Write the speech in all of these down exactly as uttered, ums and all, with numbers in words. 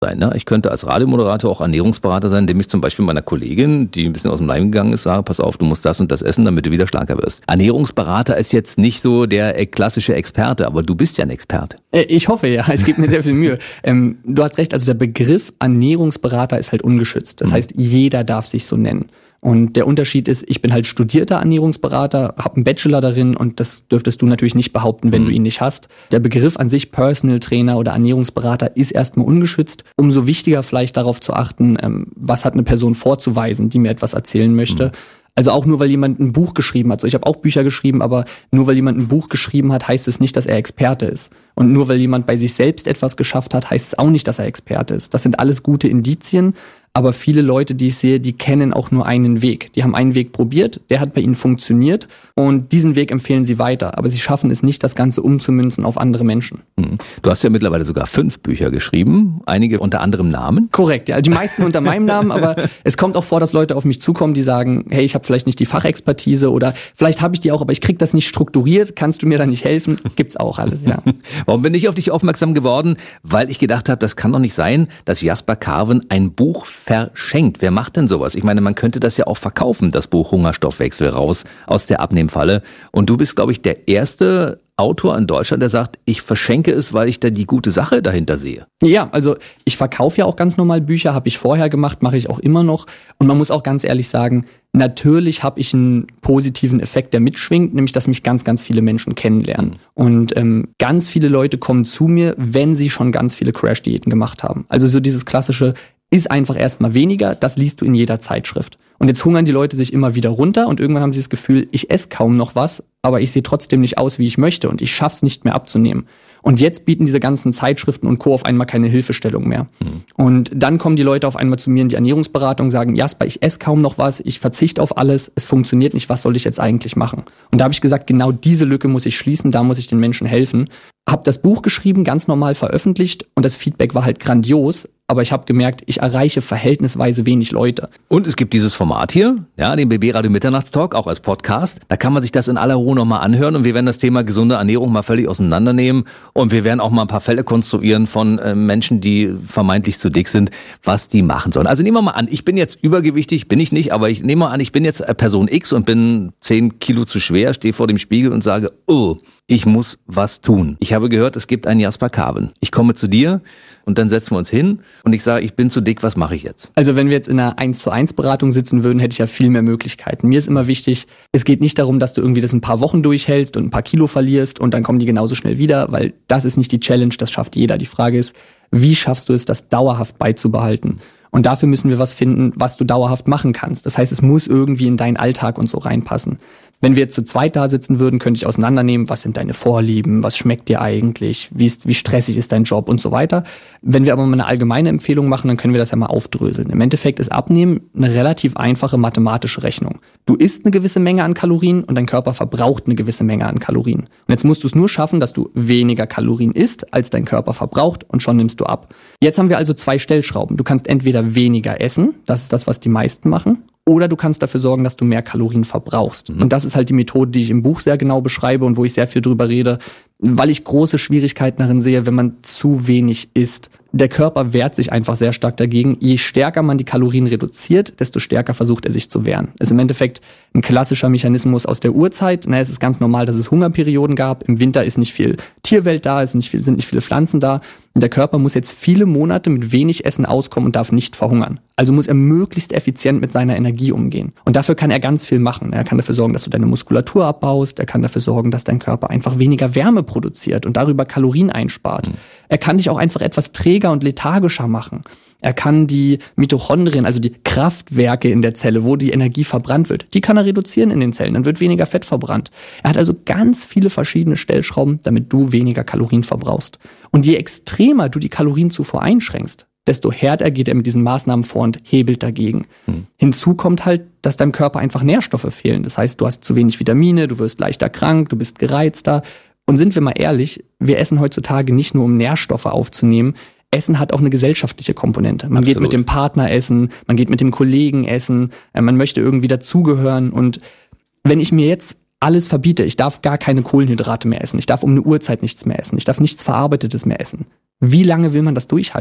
sein. Ne? Ich könnte als Radiomoderator auch Ernährungsberater sein, indem ich zum Beispiel meiner Kollegin, die ein bisschen aus dem Leim gegangen ist, sage, pass auf, du musst das und das essen, damit du wieder stärker wirst. Ernährungsberater ist jetzt nicht so der klassische Experte, aber du bist ja ein Experte. Ich hoffe, ja. Ich gebe mir sehr viel Mühe. Ähm, du hast recht, also der Begriff Ernährungsberater ist halt ungeschützt. Das mhm. heißt, jeder darf sich so nennen. Und der Unterschied ist, ich bin halt studierter Ernährungsberater, habe einen Bachelor darin und das dürftest du natürlich nicht behaupten, wenn mhm. du ihn nicht hast. Der Begriff an sich Personal Trainer oder Ernährungsberater ist erstmal ungeschützt. Umso wichtiger vielleicht darauf zu achten, ähm, was hat eine Person vorzuweisen, die mir etwas erzählen möchte. Mhm. Also auch nur, weil jemand ein Buch geschrieben hat. Also ich habe auch Bücher geschrieben, aber nur weil jemand ein Buch geschrieben hat, heißt es nicht, dass er Experte ist. Und nur weil jemand bei sich selbst etwas geschafft hat, heißt es auch nicht, dass er Experte ist. Das sind alles gute Indizien. Aber viele Leute, die ich sehe, die kennen auch nur einen Weg. Die haben einen Weg probiert, der hat bei ihnen funktioniert und diesen Weg empfehlen sie weiter. Aber sie schaffen es nicht, das Ganze umzumünzen auf andere Menschen. Du hast ja mittlerweile sogar fünf Bücher geschrieben, einige unter anderem Namen. Korrekt, ja. Die meisten unter meinem Namen, aber es kommt auch vor, dass Leute auf mich zukommen, die sagen, hey, ich habe vielleicht nicht die Fachexpertise oder vielleicht habe ich die auch, aber ich krieg das nicht strukturiert, kannst du mir da nicht helfen? Gibt's auch alles, ja. Warum bin ich auf dich aufmerksam geworden? Weil ich gedacht habe, das kann doch nicht sein, dass Jasper Carven ein Buch verschenkt. Wer macht denn sowas? Ich meine, man könnte das ja auch verkaufen, das Buch Hungerstoffwechsel raus aus der Abnehmfalle. Und du bist, glaube ich, der erste Autor in Deutschland, der sagt, ich verschenke es, weil ich da die gute Sache dahinter sehe. Ja, also ich verkaufe ja auch ganz normal Bücher, habe ich vorher gemacht, mache ich auch immer noch. Und man muss auch ganz ehrlich sagen, natürlich habe ich einen positiven Effekt, der mitschwingt, nämlich dass mich ganz, ganz viele Menschen kennenlernen. Und ähm, ganz viele Leute kommen zu mir, wenn sie schon ganz viele Crash-Diäten gemacht haben. Also so dieses klassische, ist einfach erstmal weniger, das liest du in jeder Zeitschrift. Und jetzt hungern die Leute sich immer wieder runter und irgendwann haben sie das Gefühl, ich esse kaum noch was, aber ich sehe trotzdem nicht aus, wie ich möchte und ich schaff's nicht mehr abzunehmen. Und jetzt bieten diese ganzen Zeitschriften und Co. auf einmal keine Hilfestellung mehr. Mhm. Und dann kommen die Leute auf einmal zu mir in die Ernährungsberatung und sagen, Jasper, ich esse kaum noch was, ich verzichte auf alles, es funktioniert nicht, was soll ich jetzt eigentlich machen? Und da habe ich gesagt, genau diese Lücke muss ich schließen, da muss ich den Menschen helfen. Habe das Buch geschrieben, ganz normal veröffentlicht und das Feedback war halt grandios. Aber ich habe gemerkt, ich erreiche verhältnisweise wenig Leute. Und es gibt dieses Format hier, ja, den B B Radio Mitternachtstalk, auch als Podcast. Da kann man sich das in aller Ruhe nochmal anhören und wir werden das Thema gesunde Ernährung mal völlig auseinandernehmen und wir werden auch mal ein paar Fälle konstruieren von äh, Menschen, die vermeintlich zu dick sind, was die machen sollen. Also nehmen wir mal an, ich bin jetzt übergewichtig, bin ich nicht, aber ich nehme mal an, ich bin jetzt Person X und bin zehn Kilo zu schwer, stehe vor dem Spiegel und sage, oh, ich muss was tun. Ich habe gehört, es gibt einen Jasper Carven. Ich komme zu dir und dann setzen wir uns hin und ich sage, ich bin zu dick, was mache ich jetzt? Also wenn wir jetzt in einer eins zu eins Beratung sitzen würden, hätte ich ja viel mehr Möglichkeiten. Mir ist immer wichtig, es geht nicht darum, dass du irgendwie das ein paar Wochen durchhältst und ein paar Kilo verlierst und dann kommen die genauso schnell wieder, weil das ist nicht die Challenge, das schafft jeder. Die Frage ist, wie schaffst du es, das dauerhaft beizubehalten? Und dafür müssen wir was finden, was du dauerhaft machen kannst. Das heißt, es muss irgendwie in deinen Alltag und so reinpassen. Wenn wir jetzt zu zweit da sitzen würden, könnte ich auseinandernehmen, was sind deine Vorlieben, was schmeckt dir eigentlich, wie, ist, wie stressig ist dein Job und so weiter. Wenn wir aber mal eine allgemeine Empfehlung machen, dann können wir das ja mal aufdröseln. Im Endeffekt ist Abnehmen eine relativ einfache mathematische Rechnung. Du isst eine gewisse Menge an Kalorien und dein Körper verbraucht eine gewisse Menge an Kalorien. Und jetzt musst du es nur schaffen, dass du weniger Kalorien isst, als dein Körper verbraucht und schon nimmst du ab. Jetzt haben wir also zwei Stellschrauben. Du kannst entweder weniger essen, das ist das, was die meisten machen, oder du kannst dafür sorgen, dass du mehr Kalorien verbrauchst. Mhm. Und das ist halt die Methode, die ich im Buch sehr genau beschreibe und wo ich sehr viel drüber rede, weil ich große Schwierigkeiten darin sehe, wenn man zu wenig isst. Der Körper wehrt sich einfach sehr stark dagegen. Je stärker man die Kalorien reduziert, desto stärker versucht er sich zu wehren. Ist im Endeffekt ein klassischer Mechanismus aus der Urzeit. Na, es ist ganz normal, dass es Hungerperioden gab. Im Winter ist nicht viel Tierwelt da, es sind nicht viel, sind nicht viele Pflanzen da. Und der Körper muss jetzt viele Monate mit wenig Essen auskommen und darf nicht verhungern. Also muss er möglichst effizient mit seiner Energie umgehen. Und dafür kann er ganz viel machen. Er kann dafür sorgen, dass du deine Muskulatur abbaust. Er kann dafür sorgen, dass dein Körper einfach weniger Wärme produziert und darüber Kalorien einspart. Mhm. Er kann dich auch einfach etwas träger und lethargischer machen. Er kann die Mitochondrien, also die Kraftwerke in der Zelle, wo die Energie verbrannt wird, die kann er reduzieren in den Zellen. Dann wird weniger Fett verbrannt. Er hat also ganz viele verschiedene Stellschrauben, damit du weniger Kalorien verbrauchst. Und je extremer du die Kalorienzufuhr einschränkst, desto härter geht er mit diesen Maßnahmen vor und hebelt dagegen. Hm. Hinzu kommt halt, dass deinem Körper einfach Nährstoffe fehlen. Das heißt, du hast zu wenig Vitamine, du wirst leichter krank, du bist gereizter. Und sind wir mal ehrlich, wir essen heutzutage nicht nur, um Nährstoffe aufzunehmen. Essen hat auch eine gesellschaftliche Komponente. Man Absolut. Geht mit dem Partner essen, man geht mit dem Kollegen essen, man möchte irgendwie dazugehören. Und wenn ich mir jetzt alles verbiete, ich darf gar keine Kohlenhydrate mehr essen, ich darf um eine Uhrzeit nichts mehr essen, ich darf nichts Verarbeitetes mehr essen. Wie lange will man das durchhalten?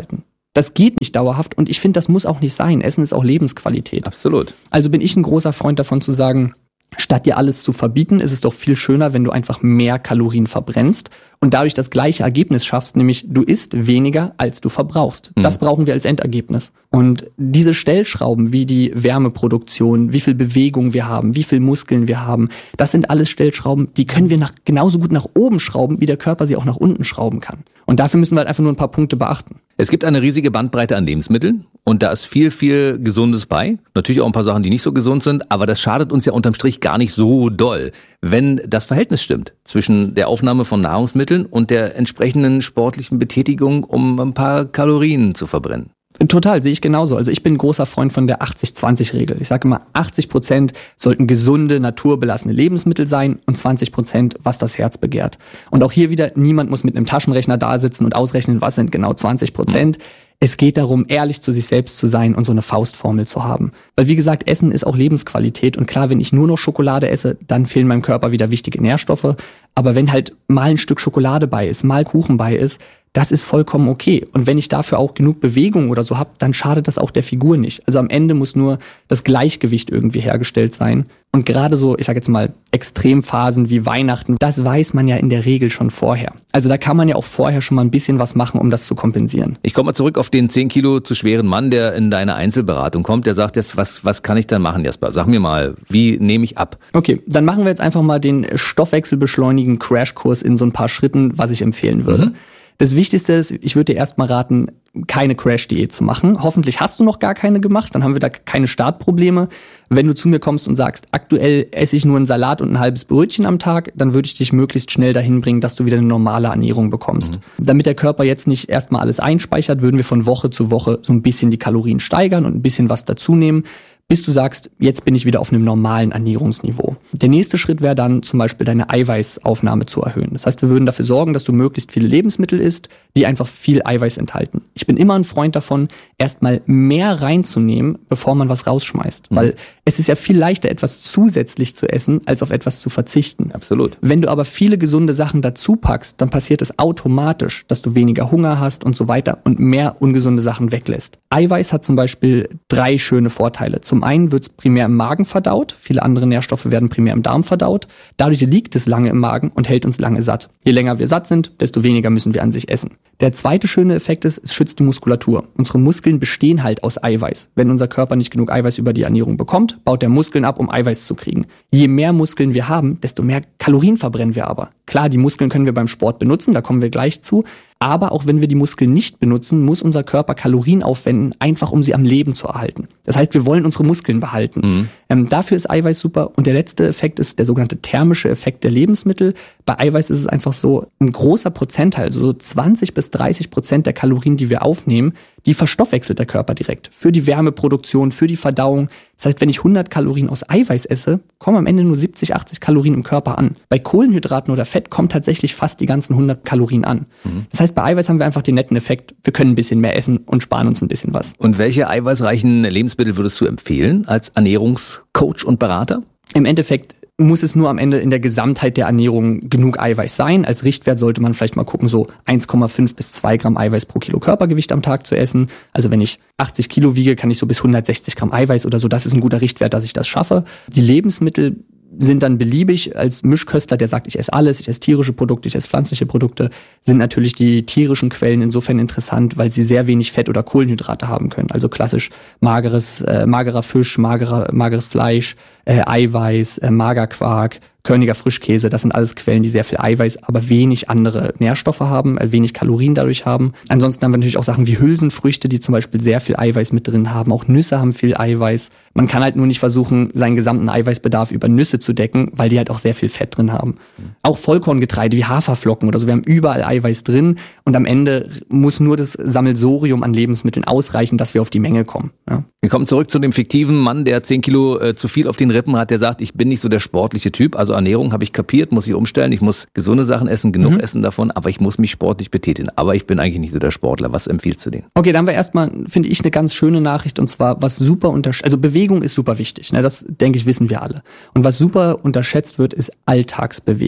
Das geht nicht dauerhaft und ich finde, das muss auch nicht sein. Essen ist auch Lebensqualität. Absolut. Also bin ich ein großer Freund davon zu sagen, statt dir alles zu verbieten, ist es doch viel schöner, wenn du einfach mehr Kalorien verbrennst und dadurch das gleiche Ergebnis schaffst, nämlich du isst weniger, als du verbrauchst. Mhm. Das brauchen wir als Endergebnis. Und diese Stellschrauben, wie die Wärmeproduktion, wie viel Bewegung wir haben, wie viel Muskeln wir haben, das sind alles Stellschrauben, die können wir nach, genauso gut nach oben schrauben, wie der Körper sie auch nach unten schrauben kann. Und dafür müssen wir halt einfach nur ein paar Punkte beachten. Es gibt eine riesige Bandbreite an Lebensmitteln und da ist viel, viel Gesundes bei. Natürlich auch ein paar Sachen, die nicht so gesund sind, aber das schadet uns ja unterm Strich gar nicht so doll, wenn das Verhältnis stimmt zwischen der Aufnahme von Nahrungsmitteln und der entsprechenden sportlichen Betätigung, um ein paar Kalorien zu verbrennen. Total, sehe ich genauso. Also ich bin ein großer Freund von der achtzig zwanzig Regel. Ich sage immer, achtzig Prozent sollten gesunde, naturbelassene Lebensmittel sein und zwanzig Prozent, was das Herz begehrt. Und auch hier wieder, niemand muss mit einem Taschenrechner da sitzen und ausrechnen, was sind genau zwanzig Prozent. Es geht darum, ehrlich zu sich selbst zu sein und so eine Faustformel zu haben. Weil wie gesagt, Essen ist auch Lebensqualität. Und klar, wenn ich nur noch Schokolade esse, dann fehlen meinem Körper wieder wichtige Nährstoffe. Aber wenn halt mal ein Stück Schokolade bei ist, mal Kuchen bei ist, das ist vollkommen okay. Und wenn ich dafür auch genug Bewegung oder so habe, dann schadet das auch der Figur nicht. Also am Ende muss nur das Gleichgewicht irgendwie hergestellt sein. Und gerade so, ich sage jetzt mal, Extremphasen wie Weihnachten, das weiß man ja in der Regel schon vorher. Also da kann man ja auch vorher schon mal ein bisschen was machen, um das zu kompensieren. Ich komme mal zurück auf den zehn Kilo zu schweren Mann, der in deine Einzelberatung kommt. Der sagt jetzt, was, was kann ich dann machen, Jasper? Sag mir mal, wie nehme ich ab? Okay, dann machen wir jetzt einfach mal den stoffwechselbeschleunigen Crashkurs in so ein paar Schritten, was ich empfehlen würde. Mhm. Das Wichtigste ist, ich würde dir erstmal raten, keine Crash-Diät zu machen. Hoffentlich hast du noch gar keine gemacht, dann haben wir da keine Startprobleme. Wenn du zu mir kommst und sagst, aktuell esse ich nur einen Salat und ein halbes Brötchen am Tag, dann würde ich dich möglichst schnell dahin bringen, dass du wieder eine normale Ernährung bekommst. Mhm. Damit der Körper jetzt nicht erstmal alles einspeichert, würden wir von Woche zu Woche so ein bisschen die Kalorien steigern und ein bisschen was dazu nehmen, bis du sagst, jetzt bin ich wieder auf einem normalen Ernährungsniveau. Der nächste Schritt wäre dann zum Beispiel deine Eiweißaufnahme zu erhöhen. Das heißt, wir würden dafür sorgen, dass du möglichst viele Lebensmittel isst, die einfach viel Eiweiß enthalten. Ich bin immer ein Freund davon, erstmal mehr reinzunehmen, bevor man was rausschmeißt. Mhm. Weil es ist ja viel leichter, etwas zusätzlich zu essen, als auf etwas zu verzichten. Absolut. Wenn du aber viele gesunde Sachen dazu packst, dann passiert es automatisch, dass du weniger Hunger hast und so weiter und mehr ungesunde Sachen weglässt. Eiweiß hat zum Beispiel drei schöne Vorteile. Zum einen wird es primär im Magen verdaut, viele andere Nährstoffe werden primär im Darm verdaut. Dadurch liegt es lange im Magen und hält uns lange satt. Je länger wir satt sind, desto weniger müssen wir an sich essen. Der zweite schöne Effekt ist, es schützt die Muskulatur. Unsere Muskeln bestehen halt aus Eiweiß. Wenn unser Körper nicht genug Eiweiß über die Ernährung bekommt, baut der Muskeln ab, um Eiweiß zu kriegen. Je mehr Muskeln wir haben, desto mehr Kalorien verbrennen wir aber. Klar, die Muskeln können wir beim Sport benutzen, da kommen wir gleich zu. Aber auch wenn wir die Muskeln nicht benutzen, muss unser Körper Kalorien aufwenden, einfach um sie am Leben zu erhalten. Das heißt, wir wollen unsere Muskeln behalten. Mhm. Ähm, dafür ist Eiweiß super. Und der letzte Effekt ist der sogenannte thermische Effekt der Lebensmittel. Bei Eiweiß ist es einfach so, ein großer Prozentteil, also so zwanzig bis dreißig Prozent der Kalorien, die wir aufnehmen, die verstoffwechselt der Körper direkt. Für die Wärmeproduktion, für die Verdauung. Das heißt, wenn ich hundert Kalorien aus Eiweiß esse, kommen am Ende nur siebzig, achtzig Kalorien im Körper an. Bei Kohlenhydraten oder Fett kommen tatsächlich fast die ganzen hundert Kalorien an. Mhm. Das heißt, bei Eiweiß haben wir einfach den netten Effekt, wir können ein bisschen mehr essen und sparen uns ein bisschen was. Und welche eiweißreichen Lebensmittel würdest du empfehlen als Ernährungscoach und Berater? Im Endeffekt muss es nur am Ende in der Gesamtheit der Ernährung genug Eiweiß sein. Als Richtwert sollte man vielleicht mal gucken, so eins Komma fünf bis zwei Gramm Eiweiß pro Kilo Körpergewicht am Tag zu essen. Also wenn ich achtzig Kilo wiege, kann ich so bis hundertsechzig Gramm Eiweiß oder so. Das ist ein guter Richtwert, dass ich das schaffe. Die Lebensmittel sind dann beliebig. Als Mischköstler, der sagt, ich esse alles, ich esse tierische Produkte, ich esse pflanzliche Produkte, sind natürlich die tierischen Quellen insofern interessant, weil sie sehr wenig Fett oder Kohlenhydrate haben können. Also klassisch mageres, äh, magerer Fisch, magerer, mageres Fleisch, äh, Eiweiß, äh, Magerquark, Körniger Frischkäse, das sind alles Quellen, die sehr viel Eiweiß, aber wenig andere Nährstoffe haben, wenig Kalorien dadurch haben. Ansonsten haben wir natürlich auch Sachen wie Hülsenfrüchte, die zum Beispiel sehr viel Eiweiß mit drin haben. Auch Nüsse haben viel Eiweiß. Man kann halt nur nicht versuchen, seinen gesamten Eiweißbedarf über Nüsse zu decken, weil die halt auch sehr viel Fett drin haben. Mhm. Auch Vollkorngetreide wie Haferflocken oder so, wir haben überall Eiweiß drin und am Ende muss nur das Sammelsurium an Lebensmitteln ausreichen, dass wir auf die Menge kommen. Ja. Wir kommen zurück zu dem fiktiven Mann, der zehn Kilo äh, zu viel auf den Rippen hat, der sagt, ich bin nicht so der sportliche Typ, also Ernährung habe ich kapiert, muss ich umstellen, ich muss gesunde Sachen essen, genug mhm. essen davon, aber ich muss mich sportlich betätigen. Aber ich bin eigentlich nicht so der Sportler. Was empfiehlst du denen? Okay, dann haben wir erstmal, finde ich, eine ganz schöne Nachricht und zwar, was super unterschätzt, also Bewegung ist super wichtig, ne? Das denke ich, wissen wir alle. Und was super unterschätzt wird, ist Alltagsbewegung.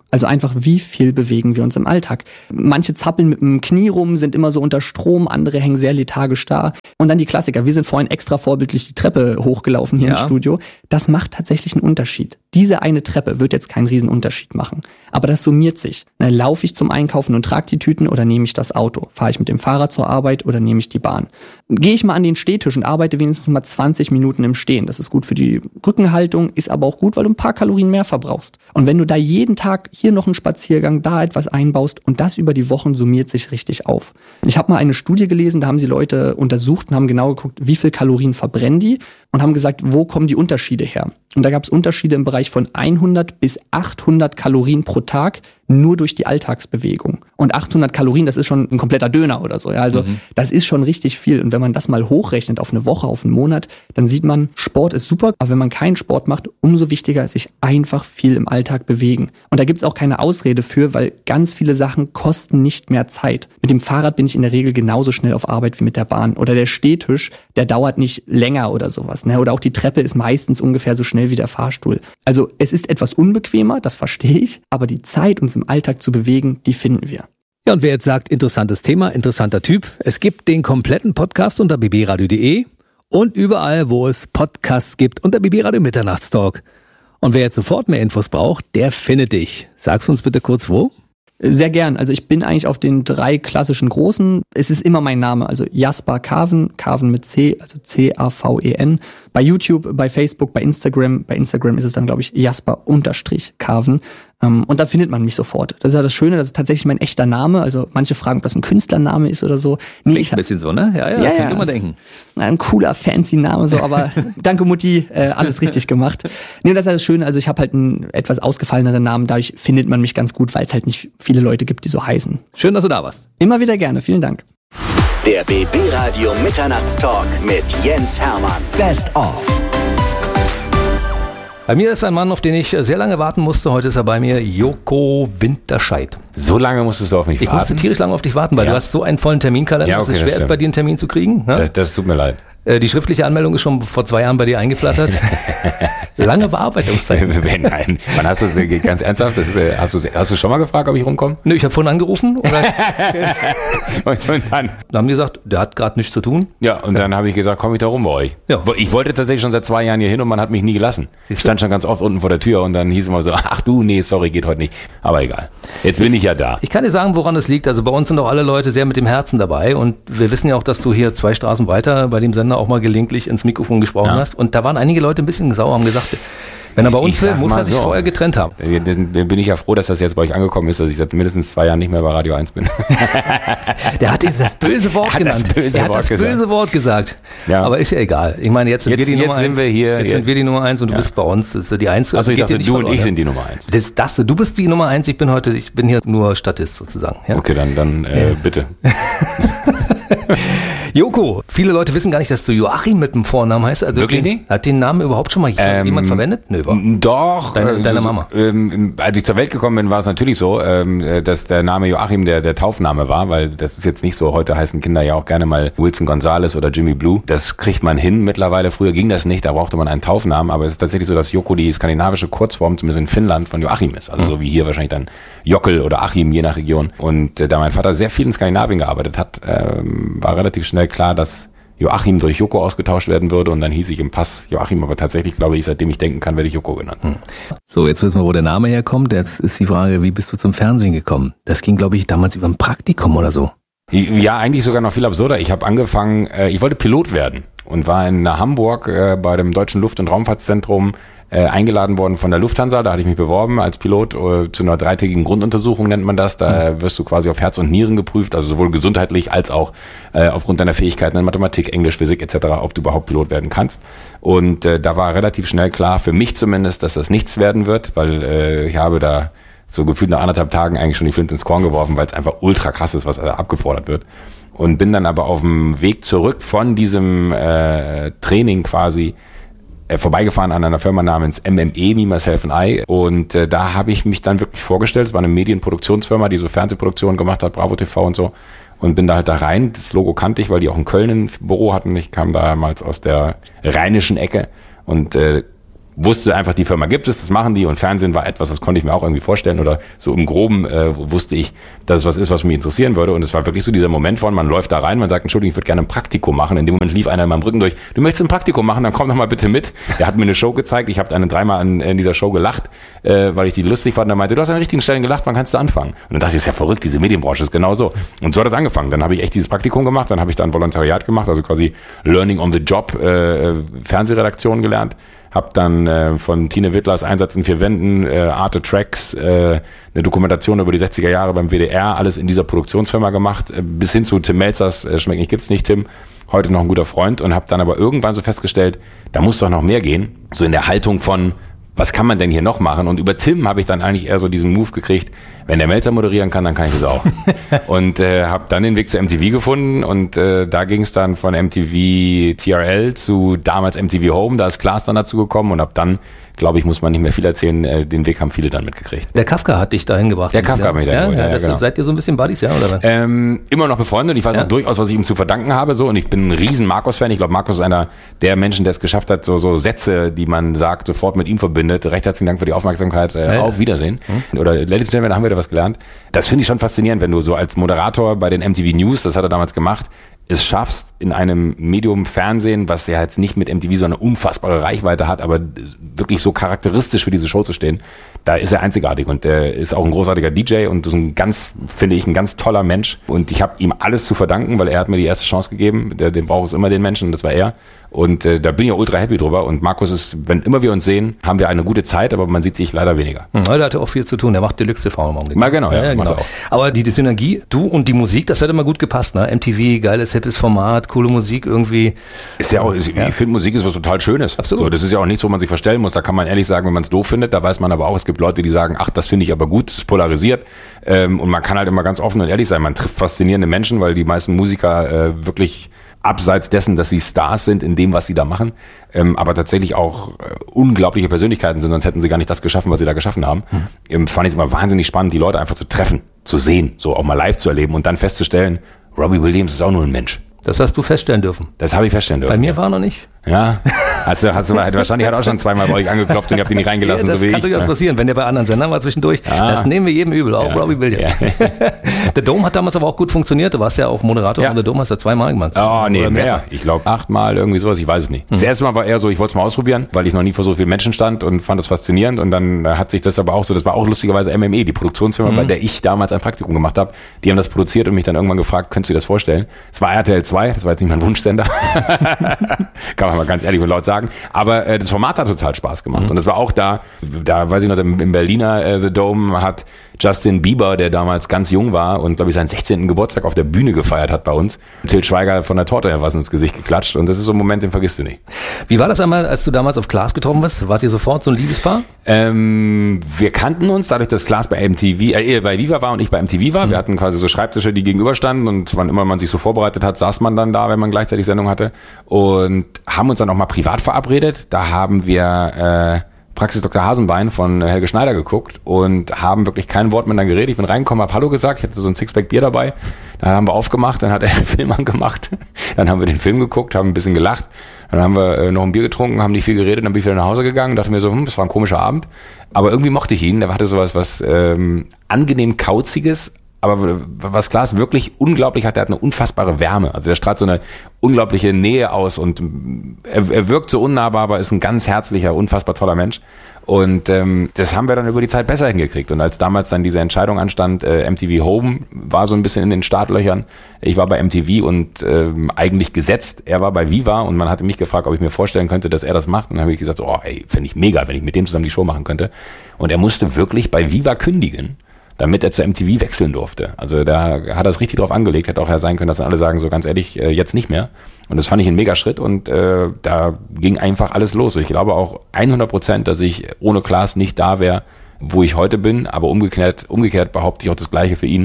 Also einfach, wie viel bewegen wir uns im Alltag? Manche zappeln mit dem Knie rum, sind immer so unter Strom, andere hängen sehr lethargisch da. Und dann die Klassiker. Wir sind vorhin extra vorbildlich die Treppe hochgelaufen hier ja. im Studio. Das macht tatsächlich einen Unterschied. Diese eine Treppe wird jetzt keinen riesen Unterschied machen. Aber das summiert sich. Dann laufe ich zum Einkaufen und trage die Tüten oder nehme ich das Auto? Fahre ich mit dem Fahrrad zur Arbeit oder nehme ich die Bahn? Gehe ich mal an den Stehtisch und arbeite wenigstens mal zwanzig Minuten im Stehen. Das ist gut für die Rückenhaltung, ist aber auch gut, weil du ein paar Kalorien mehr verbrauchst. Und wenn du da jeden Tag hier noch einen Spaziergang, da etwas einbaust und das über die Wochen summiert sich richtig auf. Ich habe mal eine Studie gelesen, da haben sie Leute untersucht und haben genau geguckt, wie viel Kalorien verbrennen die und haben gesagt, wo kommen die Unterschiede her? Und da gab es Unterschiede im Bereich von hundert bis achthundert Kalorien pro Tag nur durch die Alltagsbewegung. Und achthundert Kalorien, das ist schon ein kompletter Döner oder so. Ja, also mhm. das ist schon richtig viel. Und wenn man das mal hochrechnet auf eine Woche, auf einen Monat, dann sieht man, Sport ist super. Aber wenn man keinen Sport macht, umso wichtiger ist sich einfach viel im Alltag bewegen. Und da gibt's auch keine Ausrede für, weil ganz viele Sachen kosten nicht mehr Zeit. Mit dem Fahrrad bin ich in der Regel genauso schnell auf Arbeit wie mit der Bahn. Oder der Stehtisch, der dauert nicht länger oder sowas. Ne? Oder auch die Treppe ist meistens ungefähr so schnell wie der Fahrstuhl. Also es ist etwas unbequemer, das verstehe ich, aber die Zeit, uns im Alltag zu bewegen, die finden wir. Ja, und wer jetzt sagt, interessantes Thema, interessanter Typ, es gibt den kompletten Podcast unter b b radio punkt d e und überall, wo es Podcasts gibt, unter B B Radio Mitternachtstalk. Und wer jetzt sofort mehr Infos braucht, der findet dich. Sagst uns bitte kurz wo? Sehr gern. Also ich bin eigentlich auf den drei klassischen großen. Es ist immer mein Name, also Jasper Caven, Caven mit C, also C A V E N. Bei YouTube, bei Facebook, bei Instagram. Bei Instagram ist es dann, glaube ich, Jasper unterstrich Caven. Und da findet man mich sofort. Das ist ja das Schöne, das ist tatsächlich mein echter Name. Also manche fragen, ob das ein Künstlername ist oder so. Nee, Klingt ein bisschen so, ne? Ja, ja, ja könnte man denken. Ein cooler, fancy Name, so, aber danke Mutti, äh, alles richtig gemacht. Nee, das ist ja das Schöne, also ich habe halt einen etwas ausgefalleneren Namen, dadurch findet man mich ganz gut, weil es halt nicht viele Leute gibt, die so heißen. Schön, dass du da warst. Immer wieder gerne, vielen Dank. Der B B Radio Mitternachtstalk mit Jens Hermann. Best of. Bei mir ist ein Mann, auf den ich sehr lange warten musste. Heute ist er bei mir, Joko Winterscheid. So lange musstest du auf mich ich warten? Ich musste tierisch lange auf dich warten, weil ja. du hast so einen vollen Terminkalender, ja, okay, dass es schwer ist, bei dir einen Termin zu kriegen. Ne? Das, das tut mir leid. Die schriftliche Anmeldung ist schon vor zwei Jahren bei dir eingeflattert. Lange Bearbeitungszeit. Nein, wann hast du es ganz ernsthaft? Das ist, hast, du, hast du schon mal gefragt, ob ich rumkomme? Nö, ich habe vorhin angerufen. Oder und, und dann? Dann haben die gesagt, der hat gerade nichts zu tun. Ja, und dann habe ich gesagt, komme ich da rum bei euch. Ja. Ich wollte tatsächlich schon seit zwei Jahren hier hin und man hat mich nie gelassen. Ich stand schon ganz oft unten vor der Tür und dann hieß immer so, ach du, nee, sorry, geht heute nicht. Aber egal. Jetzt bin ich ja da. Ich kann dir sagen, woran es liegt. Also bei uns sind auch alle Leute sehr mit dem Herzen dabei und wir wissen ja auch, dass du hier zwei Straßen weiter bei dem Sender auch mal gelegentlich ins Mikrofon gesprochen ja. hast. Und da waren einige Leute ein bisschen sauer, haben gesagt, wenn er bei uns will, muss er sich so. vorher getrennt haben. Dann bin ich ja froh, dass das jetzt bei euch angekommen ist, dass ich seit mindestens zwei Jahren nicht mehr bei Radio eins bin. Der hat jetzt das böse Wort genannt. Das böse er hat Wort das gesagt. böse Wort gesagt. Ja. Aber ist ja egal. Ich meine, jetzt sind jetzt, wir die jetzt Nummer sind eins. Wir hier, jetzt jetzt sind wir die Nummer eins und du ja. bist bei uns. Das ist die eins. Also ich dachte, du verloren, und ich ja? sind die Nummer eins. Das, das, du bist die Nummer eins, ich bin heute, ich bin hier nur Statist sozusagen. Ja? Okay, dann, dann äh, ja. bitte. Joko, viele Leute wissen gar nicht, dass du Joachim mit dem Vornamen heißt. Also wirklich den, nicht? Hat den Namen überhaupt schon mal ähm, jemand verwendet? Nö, war. Doch. Deine, äh, deine so, Mama. Ähm, als ich zur Welt gekommen bin, war es natürlich so, ähm, dass der Name Joachim der, der Taufname war, weil das ist jetzt nicht so, heute heißen Kinder ja auch gerne mal Wilson Gonzalez oder Jimmy Blue. Das kriegt man hin mittlerweile. Früher ging das nicht, da brauchte man einen Taufnamen, aber es ist tatsächlich so, dass Joko die skandinavische Kurzform, zumindest in Finnland, von Joachim ist. Also mhm. so wie hier wahrscheinlich dann Jockel oder Achim, je nach Region. Und äh, da mein Vater sehr viel in Skandinavien gearbeitet hat, ähm, war relativ schnell klar, dass Joachim durch Joko ausgetauscht werden würde und dann hieß ich im Pass Joachim, aber tatsächlich glaube ich, seitdem ich denken kann, werde ich Joko genannt. Hm. So, jetzt wissen wir, wo der Name herkommt. Jetzt ist die Frage, wie bist du zum Fernsehen gekommen? Das ging, glaube ich, damals über ein Praktikum oder so. Ja, eigentlich sogar noch viel absurder. Ich habe angefangen, äh, ich wollte Pilot werden und war in Hamburg äh, bei dem Deutschen Luft- und Raumfahrtzentrum äh, eingeladen worden von der Lufthansa. Da hatte ich mich beworben als Pilot äh, zu einer dreitägigen Grunduntersuchung, nennt man das. Da mhm. wirst du quasi auf Herz und Nieren geprüft, also sowohl gesundheitlich als auch äh, aufgrund deiner Fähigkeiten in Mathematik, Englisch, Physik et cetera, ob du überhaupt Pilot werden kannst. Und äh, da war relativ schnell klar, für mich zumindest, dass das nichts werden wird, weil äh, ich habe da so gefühlt nach anderthalb Tagen eigentlich schon die Flinte ins Korn geworfen, weil es einfach ultra krass ist, was da abgefordert wird. Und bin dann aber auf dem Weg zurück von diesem äh, Training quasi äh, vorbeigefahren an einer Firma namens M M E, Me, Myself and I. Und äh, da habe ich mich dann wirklich vorgestellt. Es war eine Medienproduktionsfirma, die so Fernsehproduktionen gemacht hat, Bravo T V und so. Und bin da halt da rein. Das Logo kannte ich, weil die auch in Köln ein Büro hatten. Ich kam damals aus der rheinischen Ecke und äh, wusste einfach, die Firma gibt es, das machen die und Fernsehen war etwas, das konnte ich mir auch irgendwie vorstellen oder so im Groben äh, wusste ich, dass es was ist, was mich interessieren würde und es war wirklich so dieser Moment von, man läuft da rein, man sagt, Entschuldigung, ich würde gerne ein Praktikum machen, in dem Moment lief einer in meinem Rücken durch, du möchtest ein Praktikum machen, dann komm doch mal bitte mit. Der hat mir eine Show gezeigt, ich habe dann dreimal in, in dieser Show gelacht, äh, weil ich die lustig fand und er meinte, du hast an den richtigen Stellen gelacht, wann kannst du anfangen? Und dann dachte ich, das ist ja verrückt, diese Medienbranche ist genau so. Und so hat es angefangen, dann habe ich echt dieses Praktikum gemacht, dann habe ich dann Volontariat gemacht, also quasi Learning on the Job, äh, Fernsehredaktion gelernt. Hab dann äh, von Tine Wittlers Einsatz in vier Wänden, äh, Arte Tracks, äh, eine Dokumentation über die sechziger Jahre beim W D R, alles in dieser Produktionsfirma gemacht, äh, bis hin zu Tim Melzers, äh, Schmeckt nicht, gibt's nicht, Tim, heute noch ein guter Freund und hab dann aber irgendwann so festgestellt, da muss doch noch mehr gehen, so in der Haltung von, was kann man denn hier noch machen? Und über Tim habe ich dann eigentlich eher so diesen Move gekriegt, wenn der Melzer moderieren kann, dann kann ich das auch. und äh, habe dann den Weg zu M T V gefunden und äh, da ging es dann von M T V T R L zu damals M T V Home, da ist Klaas dann dazu gekommen und habe dann, glaube ich, muss man nicht mehr viel erzählen, äh, den Weg haben viele dann mitgekriegt. Der Kafka hat dich dahin gebracht. Der Kafka hat mich dahin gebracht. Ja, ja, ja, ja, genau. Seid ihr so ein bisschen Buddies, ja? Oder? Ähm, immer noch befreundet. Ich weiß ja. auch durchaus, was ich ihm zu verdanken habe. So und ich bin ein riesen Markus-Fan. Ich glaube, Markus ist einer der Menschen, der es geschafft hat, so, so Sätze, die man sagt, sofort mit ihm verbindet. Recht herzlichen Dank für die Aufmerksamkeit. Äh, ja, auf Wiedersehen. Mhm. Oder Ladies and Gentlemen, da haben wir da was gelernt. Das finde ich schon faszinierend, wenn du so als Moderator bei den M T V News, das hat er damals gemacht, es schaffst, in einem Medium Fernsehen, was ja jetzt nicht mit M T V so eine unfassbare Reichweite hat, aber wirklich so charakteristisch für diese Show zu stehen, da ist er einzigartig und er ist auch ein großartiger D J und ist ein ganz, finde ich, ein ganz toller Mensch und ich habe ihm alles zu verdanken, weil er hat mir die erste Chance gegeben, der, den braucht es immer den Menschen und das war er. Und äh, da bin ich auch ultra happy drüber. Und Markus ist, wenn immer wir uns sehen, haben wir eine gute Zeit, aber man sieht sich leider weniger. Hm, der hatte auch viel zu tun. Der macht Deluxe T V im Augenblick. Mal genau, ja, ja, ja genau. Auch. Aber die, die Synergie, du und die Musik, das hat immer gut gepasst, ne? M T V, geiles, hippes Format, coole Musik irgendwie. Ist ja auch, ist, ja. Ich finde, Musik ist was total Schönes. Absolut. So, das ist ja auch nichts, wo man sich verstellen muss. Da kann man ehrlich sagen, wenn man es doof findet, da weiß man aber auch, es gibt Leute, die sagen, ach, das finde ich aber gut, das ist polarisiert. Ähm, und man kann halt immer ganz offen und ehrlich sein. Man trifft faszinierende Menschen, weil die meisten Musiker äh, wirklich abseits dessen, dass sie Stars sind in dem, was sie da machen, ähm, aber tatsächlich auch äh, unglaubliche Persönlichkeiten sind, sonst hätten sie gar nicht das geschaffen, was sie da geschaffen haben. Mhm. Ähm, fand ich es immer wahnsinnig spannend, die Leute einfach zu treffen, zu sehen, so auch mal live zu erleben und dann festzustellen, Robbie Williams ist auch nur ein Mensch. Das hast du feststellen dürfen. Das habe ich feststellen dürfen. Bei mir war er noch nicht. Ja, hast du, hast du wahrscheinlich hat auch schon zweimal bei euch angeklopft und ihr habt ihn nicht reingelassen, ja, das so wie kann ich. durchaus Ja. passieren, wenn der bei anderen Sendern war zwischendurch. Ah. Das nehmen wir jedem übel, auch ja. Robbie Williams. Ja. Der Dome hat damals aber auch gut funktioniert. Du warst ja auch Moderator ja. und der Dome hast ja zweimal gemacht. Oh, nee, mehr. mehr. Ich glaube achtmal irgendwie sowas, ich weiß es nicht. Mhm. Das erste Mal war eher so, ich wollte es mal ausprobieren, weil ich noch nie vor so vielen Menschen stand und fand das faszinierend und dann hat sich das aber auch so, das war auch lustigerweise M M E, die Produktionsfirma, mhm. bei der ich damals ein Praktikum gemacht habe. Die haben das produziert und mich dann irgendwann gefragt, könntest du dir das vorstellen? Es war R T L zwei, das war jetzt nicht mein Wunschsender. Kann man mal ganz ehrlich und laut sagen. Aber äh, das Format hat total Spaß gemacht. Mhm. Und das war auch da, da weiß ich noch, im Berliner äh, The Dome hat Justin Bieber, der damals ganz jung war und, glaube ich, seinen sechzehnten Geburtstag auf der Bühne gefeiert hat bei uns, Til Schweiger von der Torte was ins Gesicht geklatscht. Und das ist so ein Moment, den vergisst du nicht. Wie war das einmal, als du damals auf Klaas getroffen bist? Wart ihr sofort so ein Liebespaar? Ähm, wir kannten uns, dadurch, dass Klaas bei M T V, äh, bei Viva war und ich bei M T V war. Mhm. Wir hatten quasi so Schreibtische, die gegenüberstanden und wann immer man sich so vorbereitet hat, saß man dann da, wenn man gleichzeitig Sendung hatte und haben uns dann auch mal privat verabredet. Da haben wir äh, Praxis Doktor Hasenbein von Helge Schneider geguckt und haben wirklich kein Wort miteinander geredet. Ich bin reingekommen, hab Hallo gesagt, ich hatte so ein Sixpack Bier dabei. Dann haben wir aufgemacht, dann hat er den Film angemacht. Dann haben wir den Film geguckt, haben ein bisschen gelacht. Dann haben wir äh, noch ein Bier getrunken, haben nicht viel geredet, dann bin ich wieder nach Hause gegangen, dachte mir so, hm, das war ein komischer Abend. Aber irgendwie mochte ich ihn, er hatte sowas, was ähm, angenehm Kauziges, aber was Klaas wirklich unglaublich hat, er hat eine unfassbare Wärme. Also der strahlt so eine unglaubliche Nähe aus und er, er wirkt so unnahbar, aber ist ein ganz herzlicher, unfassbar toller Mensch. Und ähm, das haben wir dann über die Zeit besser hingekriegt. Und als damals dann diese Entscheidung anstand, äh, M T V Home war so ein bisschen in den Startlöchern. Ich war bei M T V und ähm, eigentlich gesetzt. Er war bei Viva und man hatte mich gefragt, ob ich mir vorstellen könnte, dass er das macht. Und dann habe ich gesagt, so, oh, ey, fände ich mega, wenn ich mit dem zusammen die Show machen könnte. Und er musste wirklich bei Viva kündigen, damit er zu M T V wechseln durfte. Also da hat er es richtig drauf angelegt. Hätte auch ja sein können, dass dann alle sagen, so ganz ehrlich, äh, jetzt nicht mehr. Und das fand ich ein mega Schritt und äh, da ging einfach alles los. Ich glaube auch hundert Prozent, dass ich ohne Klaas nicht da wäre, wo ich heute bin. Aber umgekehrt, umgekehrt behaupte ich auch das Gleiche für ihn.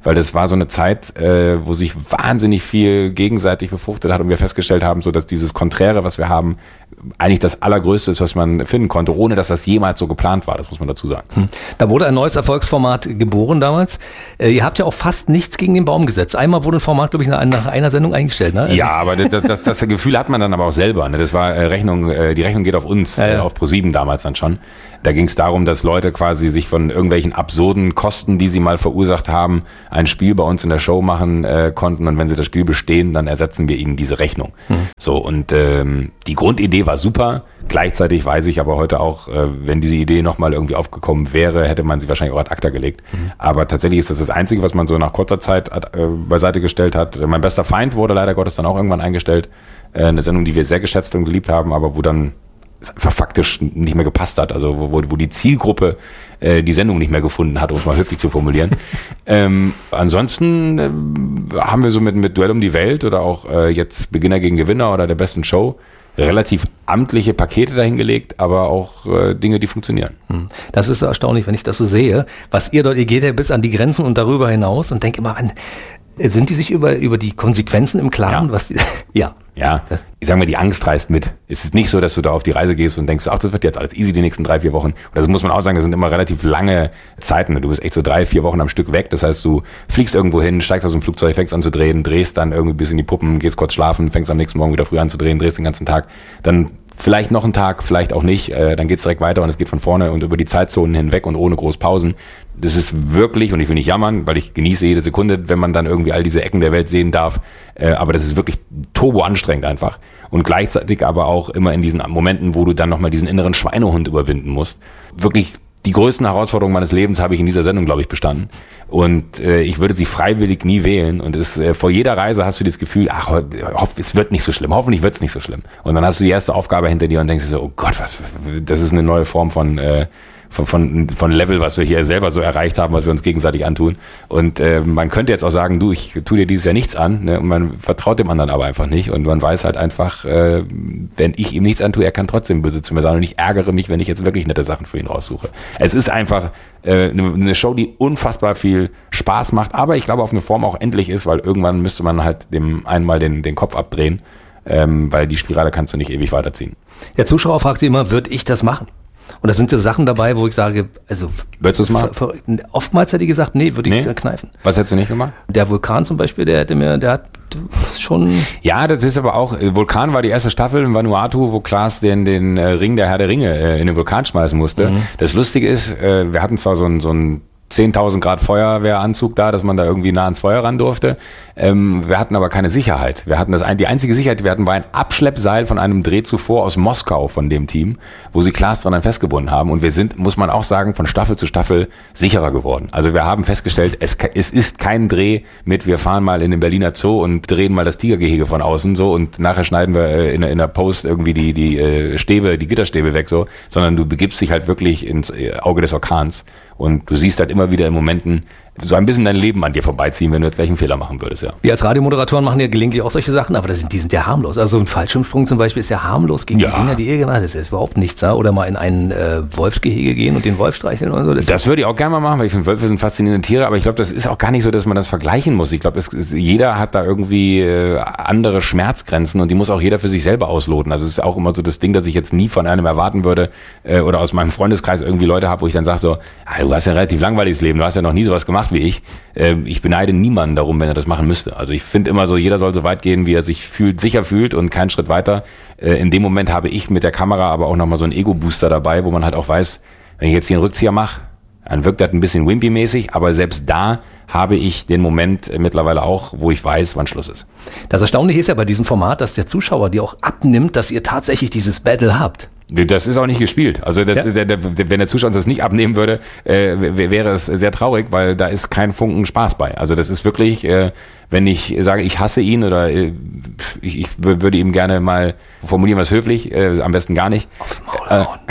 weil das war so eine Zeit, äh, wo sich wahnsinnig viel gegenseitig befruchtet hat und wir festgestellt haben, so dass dieses Konträre, was wir haben, eigentlich das Allergrößte ist, was man finden konnte, ohne dass das jemals so geplant war, das muss man dazu sagen. Hm. Da wurde ein neues Erfolgsformat geboren damals. Äh, ihr habt ja auch fast nichts gegen den Baum gesetzt. Einmal wurde ein Format, glaube ich, nach, nach einer Sendung eingestellt, ne? Ja, aber das, das, das Gefühl hat man dann aber auch selber. Ne? Das war äh, Rechnung, äh, die Rechnung geht auf uns, ja, ja. Äh, auf ProSieben damals dann schon. Da ging es darum, dass Leute quasi sich von irgendwelchen absurden Kosten, die sie mal verursacht haben, ein Spiel bei uns in der Show machen äh, konnten und wenn sie das Spiel bestehen, dann ersetzen wir ihnen diese Rechnung. Mhm. So, und ähm, die Grundidee war super. Gleichzeitig weiß ich aber heute auch, äh, wenn diese Idee nochmal irgendwie aufgekommen wäre, hätte man sie wahrscheinlich auch ad acta gelegt. Mhm. Aber tatsächlich ist das das Einzige, was man so nach kurzer Zeit äh, beiseite gestellt hat. Mein bester Feind wurde leider Gottes dann auch irgendwann eingestellt. Äh, eine Sendung, die wir sehr geschätzt und geliebt haben, aber wo dann es einfach faktisch nicht mehr gepasst hat. Also wo, wo die Zielgruppe äh, die Sendung nicht mehr gefunden hat, um es mal höflich zu formulieren. ähm, ansonsten äh, haben wir so mit, mit Duell um die Welt oder auch äh, jetzt Beginner gegen Gewinner oder der besten Show relativ amtliche Pakete dahingelegt, aber auch äh, Dinge, die funktionieren. Das ist so erstaunlich, wenn ich das so sehe. Was ihr dort, ihr geht ja bis an die Grenzen und darüber hinaus und denke immer an, sind die sich über, über die Konsequenzen im Klaren? Ja. Was die, ja. Ja, ich sag mal, die Angst reißt mit. Es ist nicht so, dass du da auf die Reise gehst und denkst, ach, das wird jetzt alles easy die nächsten drei, vier Wochen. Und das muss man auch sagen, das sind immer relativ lange Zeiten. Du bist echt so drei, vier Wochen am Stück weg. Das heißt, du fliegst irgendwo hin, steigst aus dem Flugzeug, fängst an zu drehen, drehst dann irgendwie bis in die Puppen, gehst kurz schlafen, fängst am nächsten Morgen wieder früh an zu drehen, drehst den ganzen Tag. Dann vielleicht noch einen Tag, vielleicht auch nicht. Äh, dann geht's direkt weiter und es geht von vorne und über die Zeitzonen hinweg und ohne groß Pausen. Das ist wirklich, und ich will nicht jammern, weil ich genieße jede Sekunde, wenn man dann irgendwie all diese Ecken der Welt sehen darf. Äh, aber das ist wirklich turbo anstrengend einfach. Und gleichzeitig aber auch immer in diesen Momenten, wo du dann nochmal diesen inneren Schweinehund überwinden musst. Wirklich die größten Herausforderungen meines Lebens habe ich in dieser Sendung, glaube ich, bestanden. Und äh, ich würde sie freiwillig nie wählen. Und es, äh, vor jeder Reise hast du das Gefühl, ach, hoff, es wird nicht so schlimm. Hoffentlich wird es nicht so schlimm. Und dann hast du die erste Aufgabe hinter dir und denkst dir so, oh Gott, was, das ist eine neue Form von... Äh, Von, von, von Level, was wir hier selber so erreicht haben, was wir uns gegenseitig antun. Und äh, man könnte jetzt auch sagen, du, ich tu dir dieses Jahr nichts an, ne? Und man vertraut dem anderen aber einfach nicht. Und man weiß halt einfach, äh, wenn ich ihm nichts antue, er kann trotzdem böse zu mir sein. Und ich ärgere mich, wenn ich jetzt wirklich nette Sachen für ihn raussuche. Es ist einfach äh, eine, eine Show, die unfassbar viel Spaß macht, aber ich glaube auf eine Form auch endlich ist, weil irgendwann müsste man halt dem einmal den, den Kopf abdrehen, ähm, weil die Spirale kannst du nicht ewig weiterziehen. Der Zuschauer fragt sich immer, würde ich das machen? Und da sind so Sachen dabei, wo ich sage, also... Würdest du es machen? Ver, ver, oftmals hätte ich gesagt, nee, würde ich nee. kneifen. Was hättest du nicht gemacht? Der Vulkan zum Beispiel, der hätte mir, der hat schon... Ja, das ist aber auch, Vulkan war die erste Staffel in Vanuatu, wo Klaas den, den Ring der Herr der Ringe äh, in den Vulkan schmeißen musste. Mhm. Das Lustige ist, äh, wir hatten zwar so ein, so ein zehntausend Grad Feuerwehranzug da, dass man da irgendwie nah ans Feuer ran durfte. Ähm, wir hatten aber keine Sicherheit. Wir hatten das ein, die einzige Sicherheit, die wir hatten, war ein Abschleppseil von einem Dreh zuvor aus Moskau von dem Team, wo sie Klaas dran festgebunden haben. Und wir sind, muss man auch sagen, von Staffel zu Staffel sicherer geworden. Also wir haben festgestellt, es, es ist kein Dreh mit, wir fahren mal in den Berliner Zoo und drehen mal das Tigergehege von außen so und nachher schneiden wir äh, in, in der Post irgendwie die, die äh, Stäbe, die Gitterstäbe weg so, sondern du begibst dich halt wirklich ins Auge des Orkans. Und du siehst halt immer wieder in Momenten so ein bisschen dein Leben an dir vorbeiziehen, wenn du jetzt gleich einen Fehler machen würdest, ja. Wir als Radiomoderatoren machen ja gelegentlich auch solche Sachen, aber das sind, die sind ja harmlos. Also ein Fallschirmsprung zum Beispiel ist ja harmlos gegen ja. die Dinger, die ihr gemacht habt. Das ist überhaupt nichts, ja? Oder mal in ein äh, Wolfsgehege gehen und den Wolf streicheln oder so. Das, das würde ich auch gerne mal machen, weil ich finde, Wölfe sind faszinierende Tiere, aber ich glaube, das ist auch gar nicht so, dass man das vergleichen muss. Ich glaube, es ist, jeder hat da irgendwie äh, andere Schmerzgrenzen und die muss auch jeder für sich selber ausloten. Also es ist auch immer so das Ding, dass ich jetzt nie von einem erwarten würde äh, oder aus meinem Freundeskreis irgendwie Leute habe, wo ich dann sage so, ah, du hast ja ein relativ langweiliges Leben, du hast ja noch nie sowas gemacht wie ich. Ich beneide niemanden darum, wenn er das machen müsste. Also ich finde immer so, jeder soll so weit gehen, wie er sich fühlt, sicher fühlt und keinen Schritt weiter. In dem Moment habe ich mit der Kamera aber auch nochmal so einen Ego-Booster dabei, wo man halt auch weiß, wenn ich jetzt hier einen Rückzieher mache, dann wirkt das ein bisschen Wimpy-mäßig, aber selbst da habe ich den Moment mittlerweile auch, wo ich weiß, wann Schluss ist. Das Erstaunliche ist ja bei diesem Format, dass der Zuschauer dir auch abnimmt, dass ihr tatsächlich dieses Battle habt. Das ist auch nicht gespielt. Also das, ja. der, der, wenn der Zuschauer das nicht abnehmen würde, äh, wäre es sehr traurig, weil da ist kein Funken Spaß bei. Also das ist wirklich, äh, wenn ich sage, ich hasse ihn oder äh, ich, ich würde ihm gerne mal formulieren, was höflich, äh, am besten gar nicht. Aufs Maul hauen. Äh,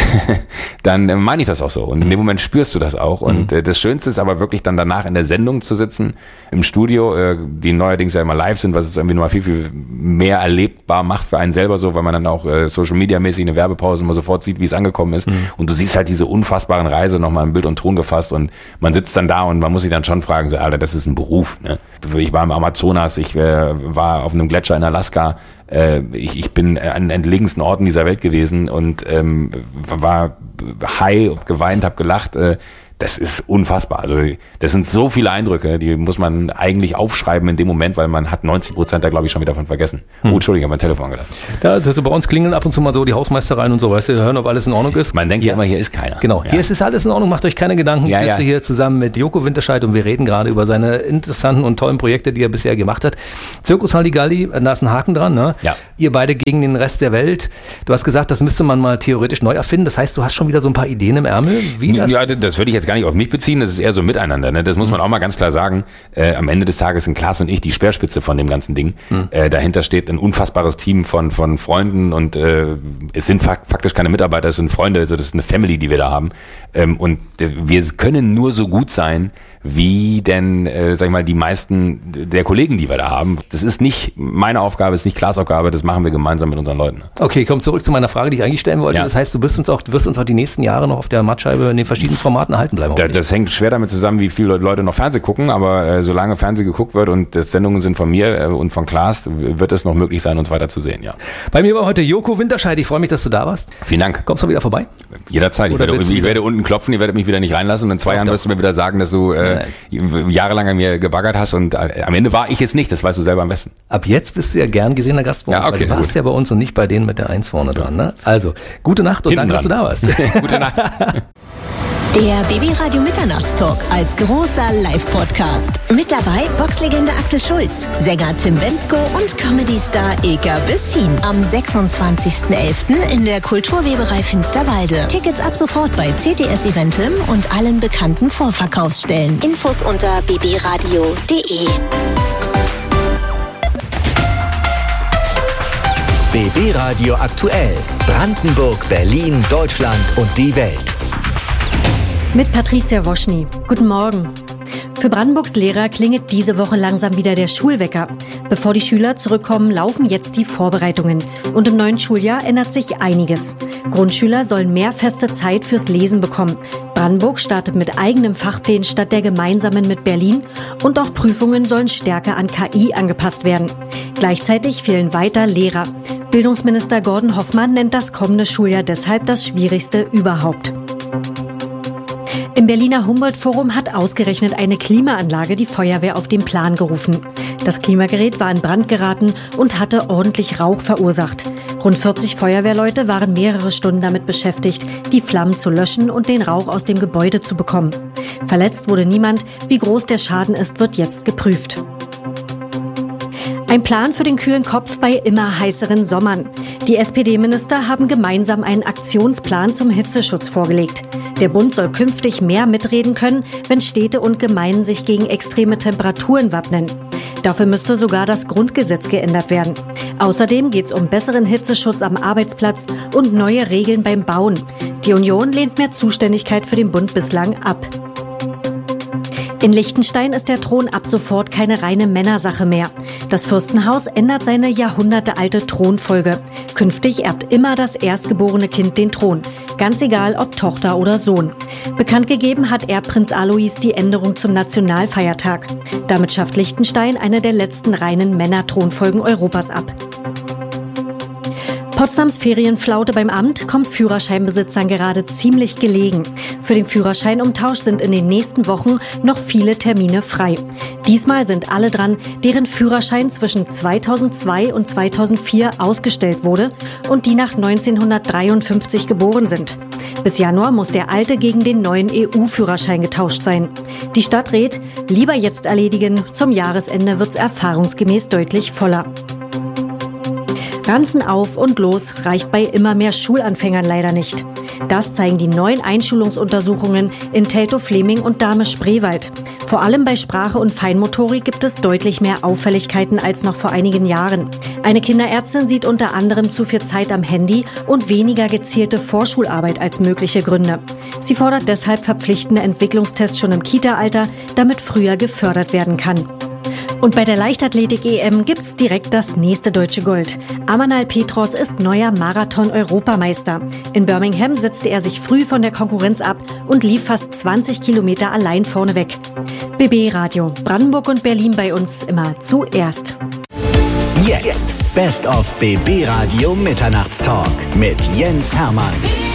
dann meine ich das auch so. Und in dem Moment spürst du das auch. Und mhm. das Schönste ist aber wirklich dann danach in der Sendung zu sitzen, im Studio, die neuerdings ja immer live sind, was es irgendwie nochmal viel, viel mehr erlebbar macht für einen selber so, weil man dann auch Social Media mäßig eine Werbepause immer sofort sieht, wie es angekommen ist. Mhm. Und du siehst halt diese unfassbaren Reise nochmal in Bild und Ton gefasst und man sitzt dann da und man muss sich dann schon fragen, so, Alter, das ist ein Beruf. Ne? Ich war im Amazonas, ich äh, war auf einem Gletscher in Alaska, äh, ich, ich bin an den entlegensten Orten dieser Welt gewesen und ähm, war high, hab geweint, hab gelacht. Äh, Das ist unfassbar. Also das sind so viele Eindrücke, die muss man eigentlich aufschreiben in dem Moment, weil man hat neunzig Prozent da, glaube ich, schon wieder davon vergessen. Hm. Oh, Entschuldigung, ich habe mein Telefon gelassen. Da, also bei uns klingeln ab und zu mal so die Hausmeister rein und so, weißt du, hören, ob alles in Ordnung ist. Man denkt ja, ja immer, hier ist keiner. Genau, ja. Hier ist es alles in Ordnung, macht euch keine Gedanken. Ich ja, sitze ja. hier zusammen mit Joko Winterscheid und wir reden gerade über seine interessanten und tollen Projekte, die er bisher gemacht hat. Zirkus Halligalli, da ist ein Haken dran, ne? Ja. Ihr beide gegen den Rest der Welt. Du hast gesagt, das müsste man mal theoretisch neu erfinden. Das heißt, du hast schon wieder so ein paar Ideen im Ärmel, wie das... Ja, das würde ich jetzt gar nicht auf mich beziehen, das ist eher so miteinander, ne? Das muss man auch mal ganz klar sagen. Äh, am Ende des Tages sind Klaas und ich die Speerspitze von dem ganzen Ding. Mhm. Äh, dahinter steht ein unfassbares Team von von Freunden und äh, es sind fakt, faktisch keine Mitarbeiter, es sind Freunde, also das ist eine Family, die wir da haben. Ähm, und äh, wir können nur so gut sein, wie denn, äh, sag ich mal, die meisten der Kollegen, die wir da haben. Das ist nicht meine Aufgabe, ist nicht Klaas' Aufgabe, das machen wir gemeinsam mit unseren Leuten. Okay, ich komme zurück zu meiner Frage, die ich eigentlich stellen wollte. Ja. Das heißt, du wirst uns auch, du wirst uns auch die nächsten Jahre noch auf der Mattscheibe in den verschiedenen Formaten erhalten bleiben. Da, das hängt schwer damit zusammen, wie viele Leute noch Fernsehen gucken, aber äh, solange Fernsehen geguckt wird und das Sendungen sind von mir äh, und von Klaas, wird es noch möglich sein, uns weiter zu sehen, ja. Bei mir war heute Joko Winterscheid. Ich freue mich, dass du da warst. Vielen Dank. Kommst du wieder vorbei? Jederzeit. Ich werde, ich werde unten klopfen, ihr werdet mich wieder nicht reinlassen und in zwei doch, Jahren wirst du mir wieder sagen, dass du äh, jahrelang an mir gebaggert hast und äh, am Ende war ich es nicht, das weißt du selber am besten. Ab jetzt bist du ja gern gesehener Gast bei uns, ja, okay, weil du warst gut. ja bei uns und nicht bei denen mit der Eins vorne dran. Ne? Also, gute Nacht und Hinten danke, dran. dass du da warst. Gute Nacht. Der B B Radio Mitternachtstalk als großer Live-Podcast. Mit dabei Boxlegende Axel Schulz, Sänger Tim Bendzko und Comedy-Star Ilka Bessin. Am sechsundzwanzigsten elften in der Kulturweberei Finsterwalde. Tickets ab sofort bei C T S Eventim und allen bekannten Vorverkaufsstellen. Infos unter b b radio punkt d e. B B Radio aktuell. Brandenburg, Berlin, Deutschland und die Welt. Mit Patricia Woschny. Guten Morgen. Für Brandenburgs Lehrer klingelt diese Woche langsam wieder der Schulwecker. Bevor die Schüler zurückkommen, laufen jetzt die Vorbereitungen. Und im neuen Schuljahr ändert sich einiges. Grundschüler sollen mehr feste Zeit fürs Lesen bekommen. Brandenburg startet mit eigenem Fachplan statt der gemeinsamen mit Berlin. Und auch Prüfungen sollen stärker an K I angepasst werden. Gleichzeitig fehlen weiter Lehrer. Bildungsminister Gordon Hoffmann nennt das kommende Schuljahr deshalb das schwierigste überhaupt. Im Berliner Humboldt-Forum hat ausgerechnet eine Klimaanlage die Feuerwehr auf den Plan gerufen. Das Klimagerät war in Brand geraten und hatte ordentlich Rauch verursacht. Rund vierzig Feuerwehrleute waren mehrere Stunden damit beschäftigt, die Flammen zu löschen und den Rauch aus dem Gebäude zu bekommen. Verletzt wurde niemand. Wie groß der Schaden ist, wird jetzt geprüft. Ein Plan für den kühlen Kopf bei immer heißeren Sommern. Die S P D-Minister haben gemeinsam einen Aktionsplan zum Hitzeschutz vorgelegt. Der Bund soll künftig mehr mitreden können, wenn Städte und Gemeinden sich gegen extreme Temperaturen wappnen. Dafür müsste sogar das Grundgesetz geändert werden. Außerdem geht es um besseren Hitzeschutz am Arbeitsplatz und neue Regeln beim Bauen. Die Union lehnt mehr Zuständigkeit für den Bund bislang ab. In Liechtenstein ist der Thron ab sofort keine reine Männersache mehr. Das Fürstenhaus ändert seine jahrhundertealte Thronfolge. Künftig erbt immer das erstgeborene Kind den Thron. Ganz egal, ob Tochter oder Sohn. Bekannt gegeben hat Erbprinz Alois die Änderung zum Nationalfeiertag. Damit schafft Liechtenstein eine der letzten reinen Männerthronfolgen Europas ab. Potsdams Ferienflaute beim Amt kommt Führerscheinbesitzern gerade ziemlich gelegen. Für den Führerscheinumtausch sind in den nächsten Wochen noch viele Termine frei. Diesmal sind alle dran, deren Führerschein zwischen zweitausendzwei und zweitausendvier ausgestellt wurde und die nach neunzehnhundertdreiundfünfzig geboren sind. Bis Januar muss der alte gegen den neuen E U-Führerschein getauscht sein. Die Stadt rät, lieber jetzt erledigen, zum Jahresende wird's erfahrungsgemäß deutlich voller. Ranzen auf und los reicht bei immer mehr Schulanfängern leider nicht. Das zeigen die neuen Einschulungsuntersuchungen in Teltow-Fleming und Dahme-Spreewald. Vor allem bei Sprache und Feinmotorik gibt es deutlich mehr Auffälligkeiten als noch vor einigen Jahren. Eine Kinderärztin sieht unter anderem zu viel Zeit am Handy und weniger gezielte Vorschularbeit als mögliche Gründe. Sie fordert deshalb verpflichtende Entwicklungstests schon im Kita-Alter, damit früher gefördert werden kann. Und bei der Leichtathletik-E M gibt's direkt das nächste deutsche Gold. Amanal Petros ist neuer Marathon-Europameister. In Birmingham setzte er sich früh von der Konkurrenz ab und lief fast zwanzig Kilometer allein vorne weg. B B Radio, Brandenburg und Berlin bei uns immer zuerst. Jetzt Best of B B Radio Mitternachtstalk mit Jens Hermann.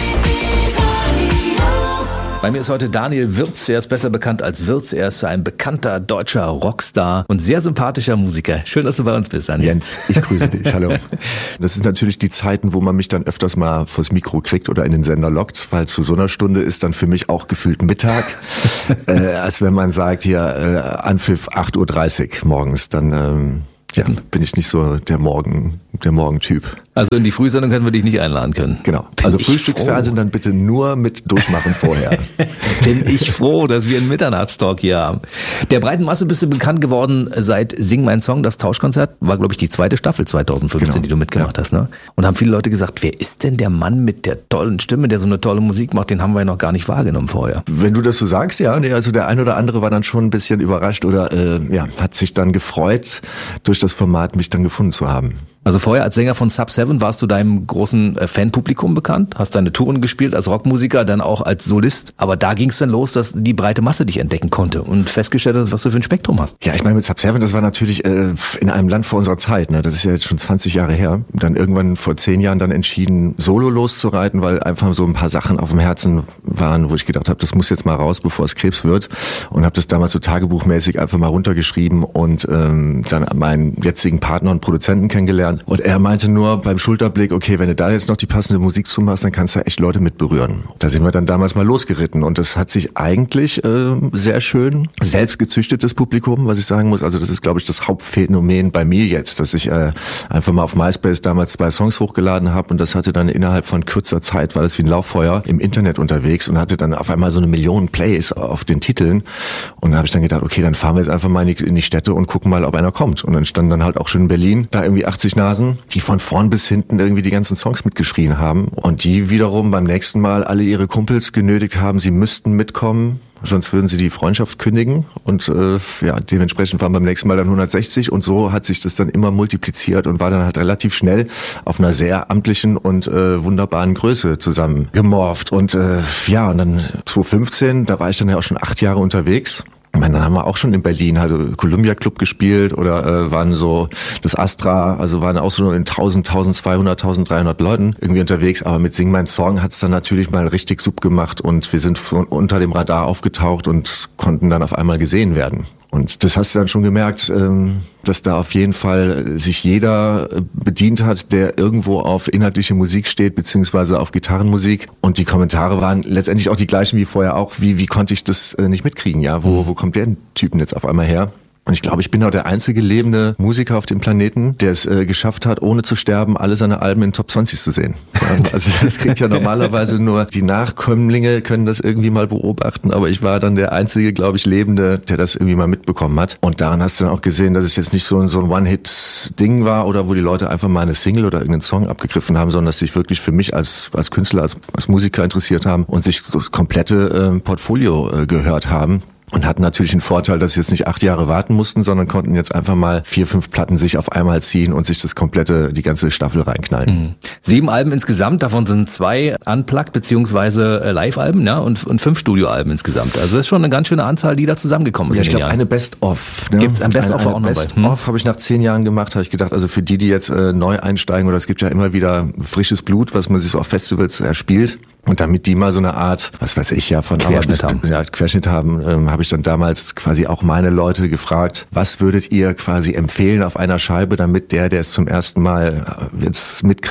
Bei mir ist heute Daniel Wirz, er ist besser bekannt als Wirz, er ist ein bekannter deutscher Rockstar und sehr sympathischer Musiker. Schön, dass du bei uns bist, Daniel. Jens, ich grüße dich, hallo. Das sind natürlich die Zeiten, wo man mich dann öfters mal vors Mikro kriegt oder in den Sender lockt, weil zu so einer Stunde ist dann für mich auch gefühlt Mittag, äh, als wenn man sagt, hier äh, Anpfiff acht Uhr dreißig morgens, dann... Ähm, Ja, bin ich nicht so der Morgen, der Morgentyp. Also in die Frühsendung können wir dich nicht einladen können. Genau. Bin also Frühstücksfernsehen dann bitte nur mit Durchmachen vorher. Bin ich froh, dass wir einen Mitternachtstalk hier haben. Der breiten Masse bist du bekannt geworden seit Sing mein Song, das Tauschkonzert. War, glaube ich, die zweite Staffel zwanzig fünfzehn, genau, die du mitgemacht ja. hast. Ne? Und haben viele Leute gesagt, wer ist denn der Mann mit der tollen Stimme, der so eine tolle Musik macht? Den haben wir ja noch gar nicht wahrgenommen vorher. Wenn du das so sagst, ja. Nee, also der ein oder andere war dann schon ein bisschen überrascht oder äh, ja, hat sich dann gefreut, durch das Format mich dann gefunden zu haben. Also vorher als Sänger von Sub Seven warst du deinem großen äh, Fanpublikum bekannt, hast deine Touren gespielt als Rockmusiker, dann auch als Solist. Aber da ging es dann los, dass die breite Masse dich entdecken konnte und festgestellt hast, was du für ein Spektrum hast. Ja, ich meine, mit Sub Seven, das war natürlich äh, in einem Land vor unserer Zeit. Ne? Das ist ja jetzt schon zwanzig Jahre her. Dann irgendwann vor zehn Jahren dann entschieden, solo loszureiten, weil einfach so ein paar Sachen auf dem Herzen waren, wo ich gedacht habe, das muss jetzt mal raus, bevor es Krebs wird. Und habe das damals so tagebuchmäßig einfach mal runtergeschrieben und ähm, dann meinen jetzigen Partner und Produzenten kennengelernt. Und er meinte nur beim Schulterblick, okay, wenn du da jetzt noch die passende Musik zu machst, dann kannst du echt Leute mit berühren. Da sind wir dann damals mal losgeritten und das hat sich eigentlich äh, sehr schön selbst gezüchtetes Publikum, was ich sagen muss. Also das ist, glaube ich, das Hauptphänomen bei mir jetzt, dass ich äh, einfach mal auf MySpace damals zwei Songs hochgeladen habe und das hatte dann innerhalb von kürzer Zeit, war das wie ein Lauffeuer im Internet unterwegs und hatte dann auf einmal so eine Million Plays auf den Titeln. Und da habe ich dann gedacht, okay, dann fahren wir jetzt einfach mal in die, in die Städte und gucken mal, ob einer kommt. Und dann stand dann halt auch schon in Berlin da irgendwie achtzig Nasen, die von vorn bis hinten irgendwie die ganzen Songs mitgeschrien haben und die wiederum beim nächsten Mal alle ihre Kumpels genötigt haben, sie müssten mitkommen, sonst würden sie die Freundschaft kündigen und äh, ja, dementsprechend waren beim nächsten Mal dann hundertsechzig und so hat sich das dann immer multipliziert und war dann halt relativ schnell auf einer sehr amtlichen und äh, wunderbaren Größe zusammen gemorpht und äh, ja, und dann zwanzig fünfzehn, da war ich dann ja auch schon acht Jahre unterwegs. Ich meine, dann haben wir auch schon in Berlin also Columbia Club gespielt oder äh, waren so das Astra, also waren auch so in tausend, tausendzweihundert, tausenddreihundert Leuten irgendwie unterwegs. Aber mit Sing mein Song hat's dann natürlich mal richtig Sub gemacht und wir sind von, unter dem Radar aufgetaucht und konnten dann auf einmal gesehen werden. Und das hast du dann schon gemerkt, dass da auf jeden Fall sich jeder bedient hat, der irgendwo auf inhaltliche Musik steht, beziehungsweise auf Gitarrenmusik. Und die Kommentare waren letztendlich auch die gleichen wie vorher auch. Wie, wie konnte ich das nicht mitkriegen? Ja, wo, wo kommt der Typen jetzt auf einmal her? Und ich glaube, ich bin auch der einzige lebende Musiker auf dem Planeten, der es äh, geschafft hat, ohne zu sterben, alle seine Alben in Top zwanzig zu sehen. Ja, also das kriegt ja normalerweise nur die Nachkömmlinge können das irgendwie mal beobachten, aber ich war dann der einzige, glaube ich, Lebende, der das irgendwie mal mitbekommen hat. Und daran hast du dann auch gesehen, dass es jetzt nicht so ein, so ein One-Hit-Ding war oder wo die Leute einfach mal eine Single oder irgendeinen Song abgegriffen haben, sondern dass sich wirklich für mich als als Künstler, als, als Musiker interessiert haben und sich das komplette äh, Portfolio äh, gehört haben. Und hatten natürlich den Vorteil, dass sie jetzt nicht acht Jahre warten mussten, sondern konnten jetzt einfach mal vier, fünf Platten sich auf einmal ziehen und sich das komplette, die ganze Staffel reinknallen. Mhm. Sieben Alben insgesamt, davon sind zwei Unplugged beziehungsweise Live-Alben, ja, und, und fünf Studioalben insgesamt. Also das ist schon eine ganz schöne Anzahl, die da zusammengekommen ist. Ja, ich in den glaube, Jahren. eine Best-of. Ne? Gibt's ein Best-of eine, auch noch bei? Best-of habe ich nach zehn Jahren gemacht, habe ich gedacht, also für die, die jetzt äh, neu einsteigen, oder es gibt ja immer wieder frisches Blut, was man sich so auf Festivals erspielt. Und damit die mal so eine Art, was weiß ich ja, von Querschnitt haben, ja, Querschnitt haben, ähm, habe ich dann damals quasi auch meine Leute gefragt, was würdet ihr quasi empfehlen auf einer Scheibe, damit der, der es zum ersten Mal jetzt mitkriegt oder sich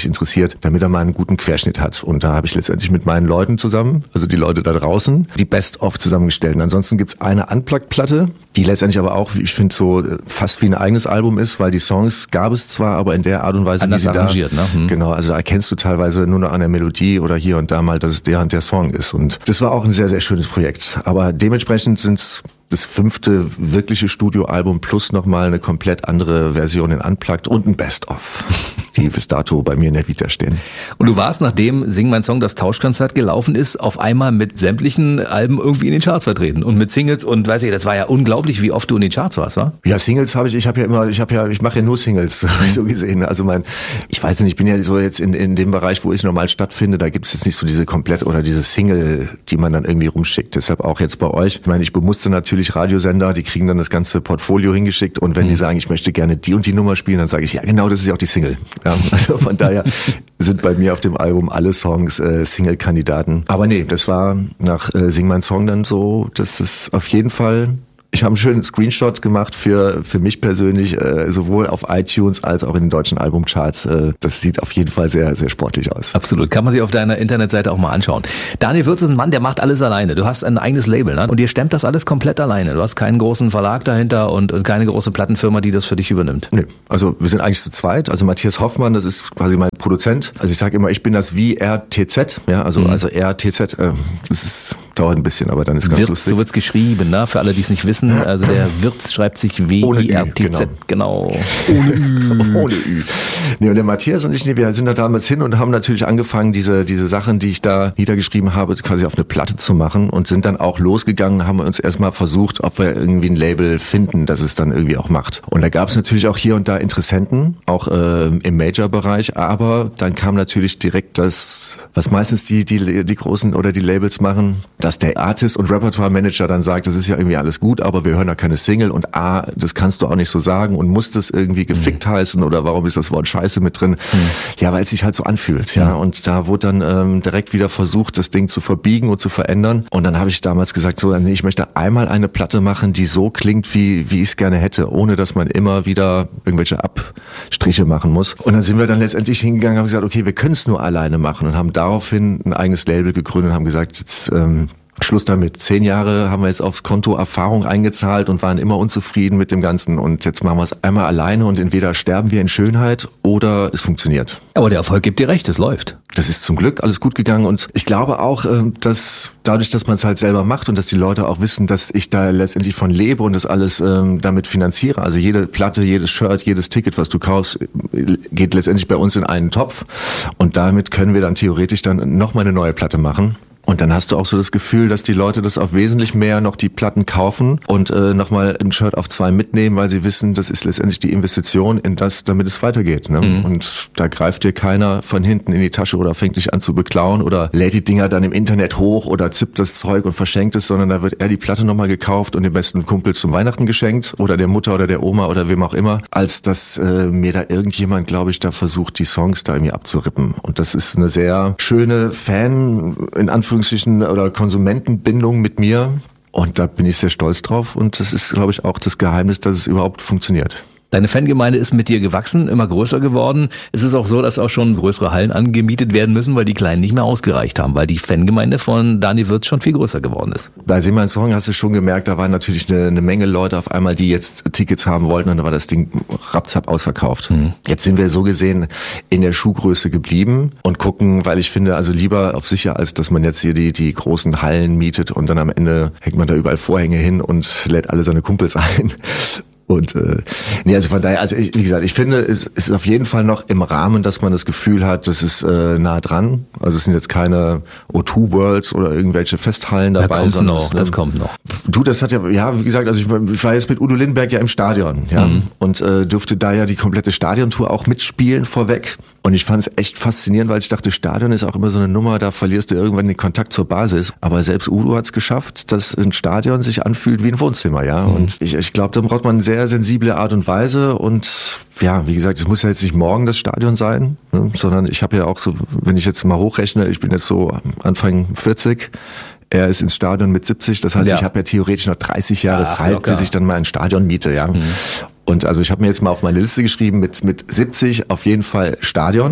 wirklich interessiert, damit er mal einen guten Querschnitt hat. Und da habe ich letztendlich mit meinen Leuten zusammen, also die Leute da draußen, die Best-of zusammengestellt. Und ansonsten gibt's eine Unplugged-Platte, die letztendlich aber auch, wie ich finde, so fast wie ein eigenes Album ist, weil die Songs gab es zwar, aber in der Art und Weise, anders wie sie arrangiert, da, ne? Hm. Genau, also da erkennst du teilweise nur noch an der Melodie oder hier und da mal, dass es der und der Song ist. Und das war auch ein sehr, sehr schönes Projekt. Aber dementsprechend sind's das fünfte wirkliche Studioalbum plus nochmal eine komplett andere Version in Unplugged und ein Best-of, die bis dato bei mir in der Vita stehen. Und du warst, nachdem Sing mein Song, das Tauschkonzert gelaufen ist, auf einmal mit sämtlichen Alben irgendwie in den Charts vertreten und mit Singles und weiß ich, das war ja unglaublich, wie oft du in den Charts warst, wa? Ja, Singles habe ich, ich habe ja immer, ich habe ja, ich mache ja nur Singles, so gesehen. Also mein, ich weiß nicht, ich bin ja so jetzt in in dem Bereich, wo ich normal stattfinde, da gibt es jetzt nicht so diese komplett oder diese Single, die man dann irgendwie rumschickt. Deshalb auch jetzt bei euch. Ich meine, ich bemusste natürlich Radiosender, die kriegen dann das ganze Portfolio hingeschickt und wenn mhm. die sagen, ich möchte gerne die und die Nummer spielen, dann sage ich, ja genau, das ist ja auch die Single. Ja, also von daher sind bei mir auf dem Album alle Songs äh, Single-Kandidaten. Aber nee, das war nach äh, Sing mein Song dann so, dass es auf jeden Fall... Ich habe einen schönen Screenshot gemacht für für mich persönlich, äh, sowohl auf iTunes als auch in den deutschen Albumcharts. Äh, das sieht auf jeden Fall sehr, sehr sportlich aus. Absolut, kann man sich auf deiner Internetseite auch mal anschauen. Daniel Würz ist ein Mann, der macht alles alleine. Du hast ein eigenes Label, ne? Und ihr stemmt das alles komplett alleine. Du hast keinen großen Verlag dahinter und, und keine große Plattenfirma, die das für dich übernimmt. Nee, also wir sind eigentlich zu zweit. Also Matthias Hoffmann, das ist quasi mein Produzent. Also ich sage immer, ich bin das wie R T Z, ja, also mhm. also R T Z. Äh, das ist dauert ein bisschen, aber dann ist ganz Wirtz, lustig. So wird's geschrieben, ne? Für alle, die es nicht wissen. Also der Wirtz schreibt sich W I R T Z, genau. Ohne Ü. Ohne Ü. Nee, und der Matthias und ich, nee, wir sind da damals hin und haben natürlich angefangen, diese diese Sachen, die ich da niedergeschrieben habe, quasi auf eine Platte zu machen und sind dann auch losgegangen, haben uns erstmal versucht, ob wir irgendwie ein Label finden, das es dann irgendwie auch macht. Und da gab es natürlich auch hier und da Interessenten, auch äh, im Major-Bereich, aber dann kam natürlich direkt das, was meistens die die die großen oder die Labels machen, dass der Artist- und Repertoire-Manager dann sagt, das ist ja irgendwie alles gut, aber wir hören da keine Single und A, das kannst du auch nicht so sagen und muss das irgendwie gefickt mhm. heißen oder warum ist das Wort Scheiße mit drin? Mhm. Ja, weil es sich halt so anfühlt, ja. Und da wurde dann ähm, direkt wieder versucht, das Ding zu verbiegen und zu verändern. Und dann habe ich damals gesagt, so, nee, ich möchte einmal eine Platte machen, die so klingt, wie wie ich es gerne hätte, ohne dass man immer wieder irgendwelche Abstriche machen muss. Und dann sind wir dann letztendlich hingegangen und haben gesagt, okay, wir können es nur alleine machen und haben daraufhin ein eigenes Label gegründet und haben gesagt, jetzt ähm, Schluss damit. Zehn Jahre haben wir jetzt aufs Konto Erfahrung eingezahlt und waren immer unzufrieden mit dem Ganzen. Und jetzt machen wir es einmal alleine und entweder sterben wir in Schönheit oder es funktioniert. Aber der Erfolg gibt dir recht, es läuft. Das ist zum Glück alles gut gegangen und ich glaube auch, dass dadurch, dass man es halt selber macht und dass die Leute auch wissen, dass ich da letztendlich von lebe und das alles ähm, damit finanziere. Also jede Platte, jedes Shirt, jedes Ticket, was du kaufst, geht letztendlich bei uns in einen Topf und damit können wir dann theoretisch dann nochmal eine neue Platte machen. Und dann hast du auch so das Gefühl, dass die Leute das auch wesentlich mehr noch die Platten kaufen und äh, nochmal ein Shirt auf zwei mitnehmen, weil sie wissen, das ist letztendlich die Investition in das, damit es weitergeht. Ne? Mhm. Und da greift dir keiner von hinten in die Tasche oder fängt dich an zu beklauen oder lädt die Dinger dann im Internet hoch oder zippt das Zeug und verschenkt es, sondern da wird eher die Platte nochmal gekauft und dem besten Kumpel zum Weihnachten geschenkt oder der Mutter oder der Oma oder wem auch immer, als dass äh, mir da irgendjemand, glaube ich, da versucht, die Songs da irgendwie abzurippen. Und das ist eine sehr schöne Fan, in Anführungszeichen, oder Konsumentenbindung mit mir und da bin ich sehr stolz drauf und das ist, glaube ich, auch das Geheimnis, dass es überhaupt funktioniert. Deine Fangemeinde ist mit dir gewachsen, immer größer geworden. Es ist auch so, dass auch schon größere Hallen angemietet werden müssen, weil die kleinen nicht mehr ausgereicht haben, weil die Fangemeinde von Daniel Würz schon viel größer geworden ist. Bei Sing mein Song hast du schon gemerkt, da waren natürlich eine, eine Menge Leute auf einmal, die jetzt Tickets haben wollten und da war das Ding rapzapp ausverkauft. Mhm. Jetzt sind wir so gesehen in der Schuhgröße geblieben und gucken, weil ich finde, also lieber auf sicher, als dass man jetzt hier die, die großen Hallen mietet und dann am Ende hängt man da überall Vorhänge hin und lädt alle seine Kumpels ein. Und äh, nee, also von daher, also ich, wie gesagt, ich finde, es ist auf jeden Fall noch im Rahmen, dass man das Gefühl hat, das ist äh, nah dran. Also es sind jetzt keine O zwei Worlds oder irgendwelche Festhallen dabei. Da kommt sondern noch, es, ne, das kommt noch. Du, das hat ja, ja, wie gesagt, also ich, ich war jetzt mit Udo Lindenberg ja im Stadion, ja, mhm. und äh, durfte da ja die komplette Stadiontour auch mitspielen vorweg. Und ich fand es echt faszinierend, weil ich dachte, Stadion ist auch immer so eine Nummer, da verlierst du irgendwann den Kontakt zur Basis. Aber selbst Udo hat es geschafft, dass ein Stadion sich anfühlt wie ein Wohnzimmer, ja. Mhm. Und ich, ich glaube, da braucht man eine sehr sensible Art und Weise. Und ja, wie gesagt, es muss ja jetzt nicht morgen das Stadion sein, ne? Sondern ich habe ja auch so, wenn ich jetzt mal hochrechne, ich bin jetzt so Anfang vierzig. Er ist ins Stadion mit siebzig, das heißt, ja. ich habe ja theoretisch noch dreißig Jahre ja, Zeit, locker. bis ich dann mal ein Stadion miete, ja. Mhm. Und also ich habe mir jetzt mal auf meine Liste geschrieben, mit mit siebzig auf jeden Fall Stadion.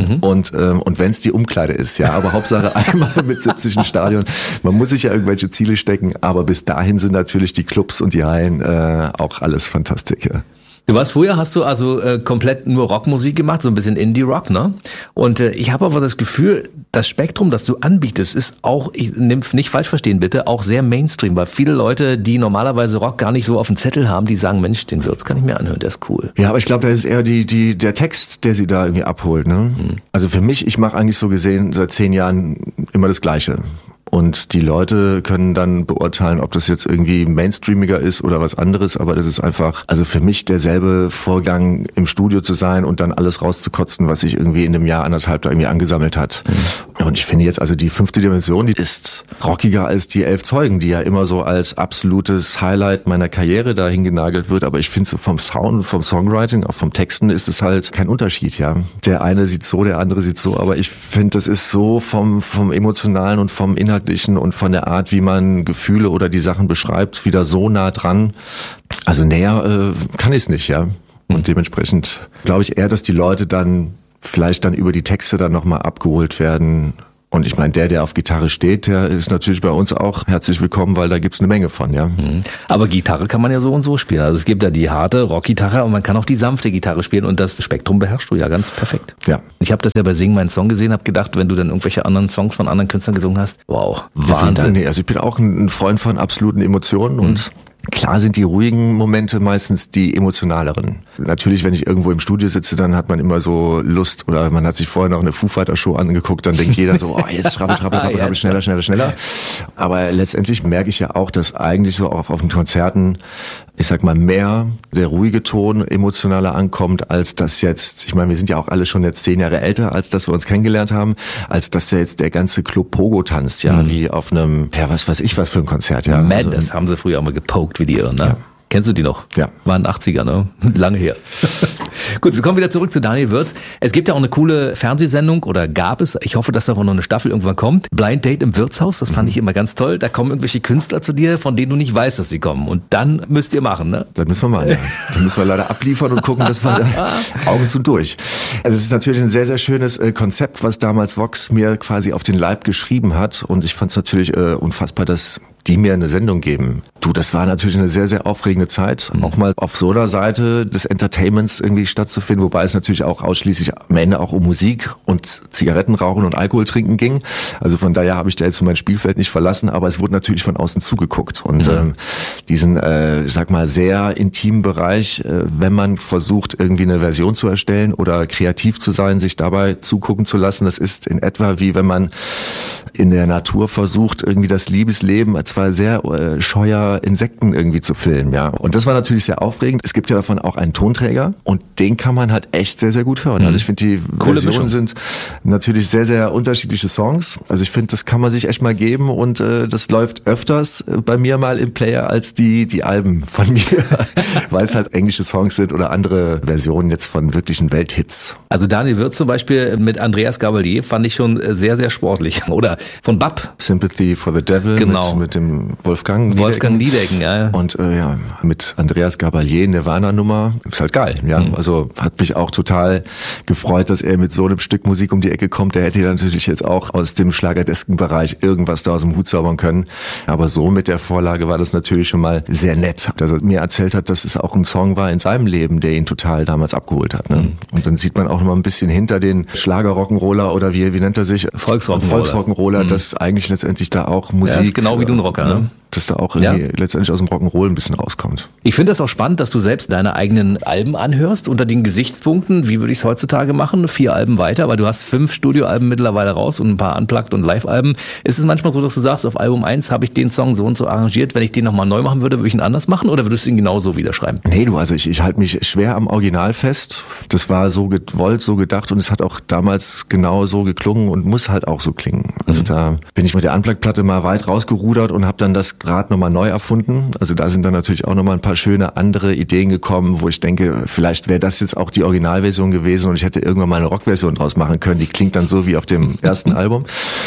Mhm. Und, ähm, und wenn es die Umkleide ist, ja, aber Hauptsache einmal mit siebzig im Stadion. Man muss sich ja irgendwelche Ziele stecken, aber bis dahin sind natürlich die Clubs und die Hallen äh, auch alles Fantastik, ja. Du warst früher, hast du also äh, komplett nur Rockmusik gemacht, so ein bisschen Indie-Rock, ne? Und äh, ich habe aber das Gefühl, das Spektrum, das du anbietest, ist auch, ich nimm nicht falsch verstehen bitte, auch sehr Mainstream, weil viele Leute, die normalerweise Rock gar nicht so auf dem Zettel haben, die sagen, Mensch, den Würz kann ich mir anhören, der ist cool. Ja, aber ich glaube, da ist eher die die der Text, der sie da irgendwie abholt, ne? Mhm. Also für mich, ich mache eigentlich so gesehen seit zehn Jahren immer das Gleiche. Und die Leute können dann beurteilen, ob das jetzt irgendwie mainstreamiger ist oder was anderes, aber das ist einfach, also für mich derselbe Vorgang, im Studio zu sein und dann alles rauszukotzen, was sich irgendwie in einem Jahr, anderthalb da irgendwie angesammelt hat. Mhm. Und ich finde jetzt, also die fünfte Dimension, die ist rockiger als die elf Zeugen, die ja immer so als absolutes Highlight meiner Karriere dahin genagelt wird, aber ich finde so vom Sound, vom Songwriting, auch vom Texten ist es halt kein Unterschied, ja. Der eine sieht so, der andere sieht so, aber ich finde, das ist so vom, vom Emotionalen und vom Inhalt und von der Art, wie man Gefühle oder die Sachen beschreibt, wieder so nah dran. Also näher äh, kann ich es nicht, ja. Und dementsprechend glaube ich eher, dass die Leute dann vielleicht dann über die Texte dann nochmal abgeholt werden. Und ich meine, der, der auf Gitarre steht, der ist natürlich bei uns auch herzlich willkommen, weil da gibt's eine Menge von, ja. Aber Gitarre kann man ja so und so spielen. Also es gibt ja die harte Rockgitarre und man kann auch die sanfte Gitarre spielen und das Spektrum beherrschst du ja ganz perfekt. Ja. Ich habe das ja bei Sing meinen Song gesehen, habe gedacht, wenn du dann irgendwelche anderen Songs von anderen Künstlern gesungen hast, wow, Wahnsinn. Nee, also ich bin auch ein Freund von absoluten Emotionen und mhm. Klar sind die ruhigen Momente meistens die emotionaleren. Natürlich, wenn ich irgendwo im Studio sitze, dann hat man immer so Lust oder man hat sich vorher noch eine Foo Fighter Show angeguckt, dann denkt jeder so, oh, jetzt schrabbel, schrabbel, schrabbel, schrabbel, schneller, schneller, schneller. Aber letztendlich merke ich ja auch, dass eigentlich so auch auf den Konzerten, ich sag mal, mehr der ruhige Ton emotionaler ankommt, als das jetzt, ich meine, wir sind ja auch alle schon jetzt zehn Jahre älter, als dass wir uns kennengelernt haben, als dass ja jetzt der ganze Club Pogo tanzt, ja, mhm. wie auf einem, ja, was weiß ich, was für ein Konzert, ja. Madness also, haben sie früher immer gepokt wie die Irren, ne? Ja. Kennst du die noch? Ja. Waren achtziger, ne? Lange her. Gut, wir kommen wieder zurück zu Daniel Würz. Es gibt ja auch eine coole Fernsehsendung, oder gab es, ich hoffe, dass davon noch eine Staffel irgendwann kommt. Blind Date im Wirtshaus, das fand ich immer ganz toll. Da kommen irgendwelche Künstler zu dir, von denen du nicht weißt, dass sie kommen. Und dann müsst ihr machen, ne? Dann müssen wir mal, ja. Dann müssen wir leider abliefern und gucken, dass wir Augen zu durch. Also es ist natürlich ein sehr, sehr schönes äh, Konzept, was damals Vox mir quasi auf den Leib geschrieben hat. Und ich fand es natürlich äh, unfassbar, dass die mir eine Sendung geben. Du, das war natürlich eine sehr, sehr aufregende Zeit, mhm. auch mal auf so einer Seite des Entertainments irgendwie stattzufinden, wobei es natürlich auch ausschließlich am Ende auch um Musik und Zigarettenrauchen und Alkohol trinken ging. Also von daher habe ich da jetzt mein Spielfeld nicht verlassen, aber es wurde natürlich von außen zugeguckt. Und mhm. ähm, diesen, äh, ich sag mal, sehr intimen Bereich, äh, wenn man versucht, irgendwie eine Version zu erstellen oder kreativ zu sein, sich dabei zugucken zu lassen, das ist in etwa wie wenn man in der Natur versucht, irgendwie das Liebesleben als zwar sehr äh, scheuer Insekten irgendwie zu filmen, ja. Und das war natürlich sehr aufregend. Es gibt ja davon auch einen Tonträger und den kann man halt echt sehr, sehr gut hören. Mhm. Also ich finde, die Coole Versionen Mischung. Sind natürlich sehr, sehr unterschiedliche Songs. Also ich finde, das kann man sich echt mal geben und äh, das läuft öfters bei mir mal im Player als die die Alben von mir, weil es halt englische Songs sind oder andere Versionen jetzt von wirklichen Welthits. Also Daniel Würz zum Beispiel mit Andreas Gabalier fand ich schon sehr, sehr sportlich. Oder von Bab. Sympathy for the Devil genau. mit, mit dem Wolfgang Wolfgang Niedecken, ja. Und äh, ja, mit Andreas Gabalier, Nirvana-Nummer, ist halt geil, ja. Mhm. Also hat mich auch total gefreut, dass er mit so einem Stück Musik um die Ecke kommt. Der hätte ja natürlich jetzt auch aus dem Schlagerdesken-Bereich irgendwas da aus dem Hut zaubern können. Aber so mit der Vorlage war das natürlich schon mal sehr nett, dass er mir erzählt hat, dass es auch ein Song war in seinem Leben, der ihn total damals abgeholt hat. Ne? Mhm. Und dann sieht man auch noch mal ein bisschen hinter den Schlager-Rock'n'Roller oder wie, wie nennt er sich? Volksrock'n'Roller. Volksrock'n'Roller, mhm. dass eigentlich letztendlich da auch Musik... Ja, ist genau wie du ein Rocker, ne? Dass da auch irgendwie ja. letztendlich aus dem Rock'n'Roll ein bisschen rauskommt. Ich finde das auch spannend, dass du selbst deine eigenen Alben anhörst, unter den Gesichtspunkten, wie würde ich es heutzutage machen, vier Alben weiter, weil du hast fünf Studioalben mittlerweile raus und ein paar Unplugged und Live-Alben. Ist es manchmal so, dass du sagst, auf Album eins habe ich den Song so und so arrangiert, wenn ich den nochmal neu machen würde, würde ich ihn anders machen oder würdest du ihn genauso wieder schreiben? Nee, du, also ich, ich halte mich schwer am Original fest. Das war so gewollt, so gedacht und es hat auch damals genau so geklungen und muss halt auch so klingen. Also mhm. da bin ich mit der Unplugged-Platte mal weit rausgerudert und habe dann das Rad nochmal neu erfunden. Also da sind dann natürlich auch nochmal ein paar schöne andere Ideen gekommen, wo ich denke, vielleicht wäre das jetzt auch die Originalversion gewesen und ich hätte irgendwann mal eine Rockversion draus machen können. Die klingt dann so wie auf dem ersten Album.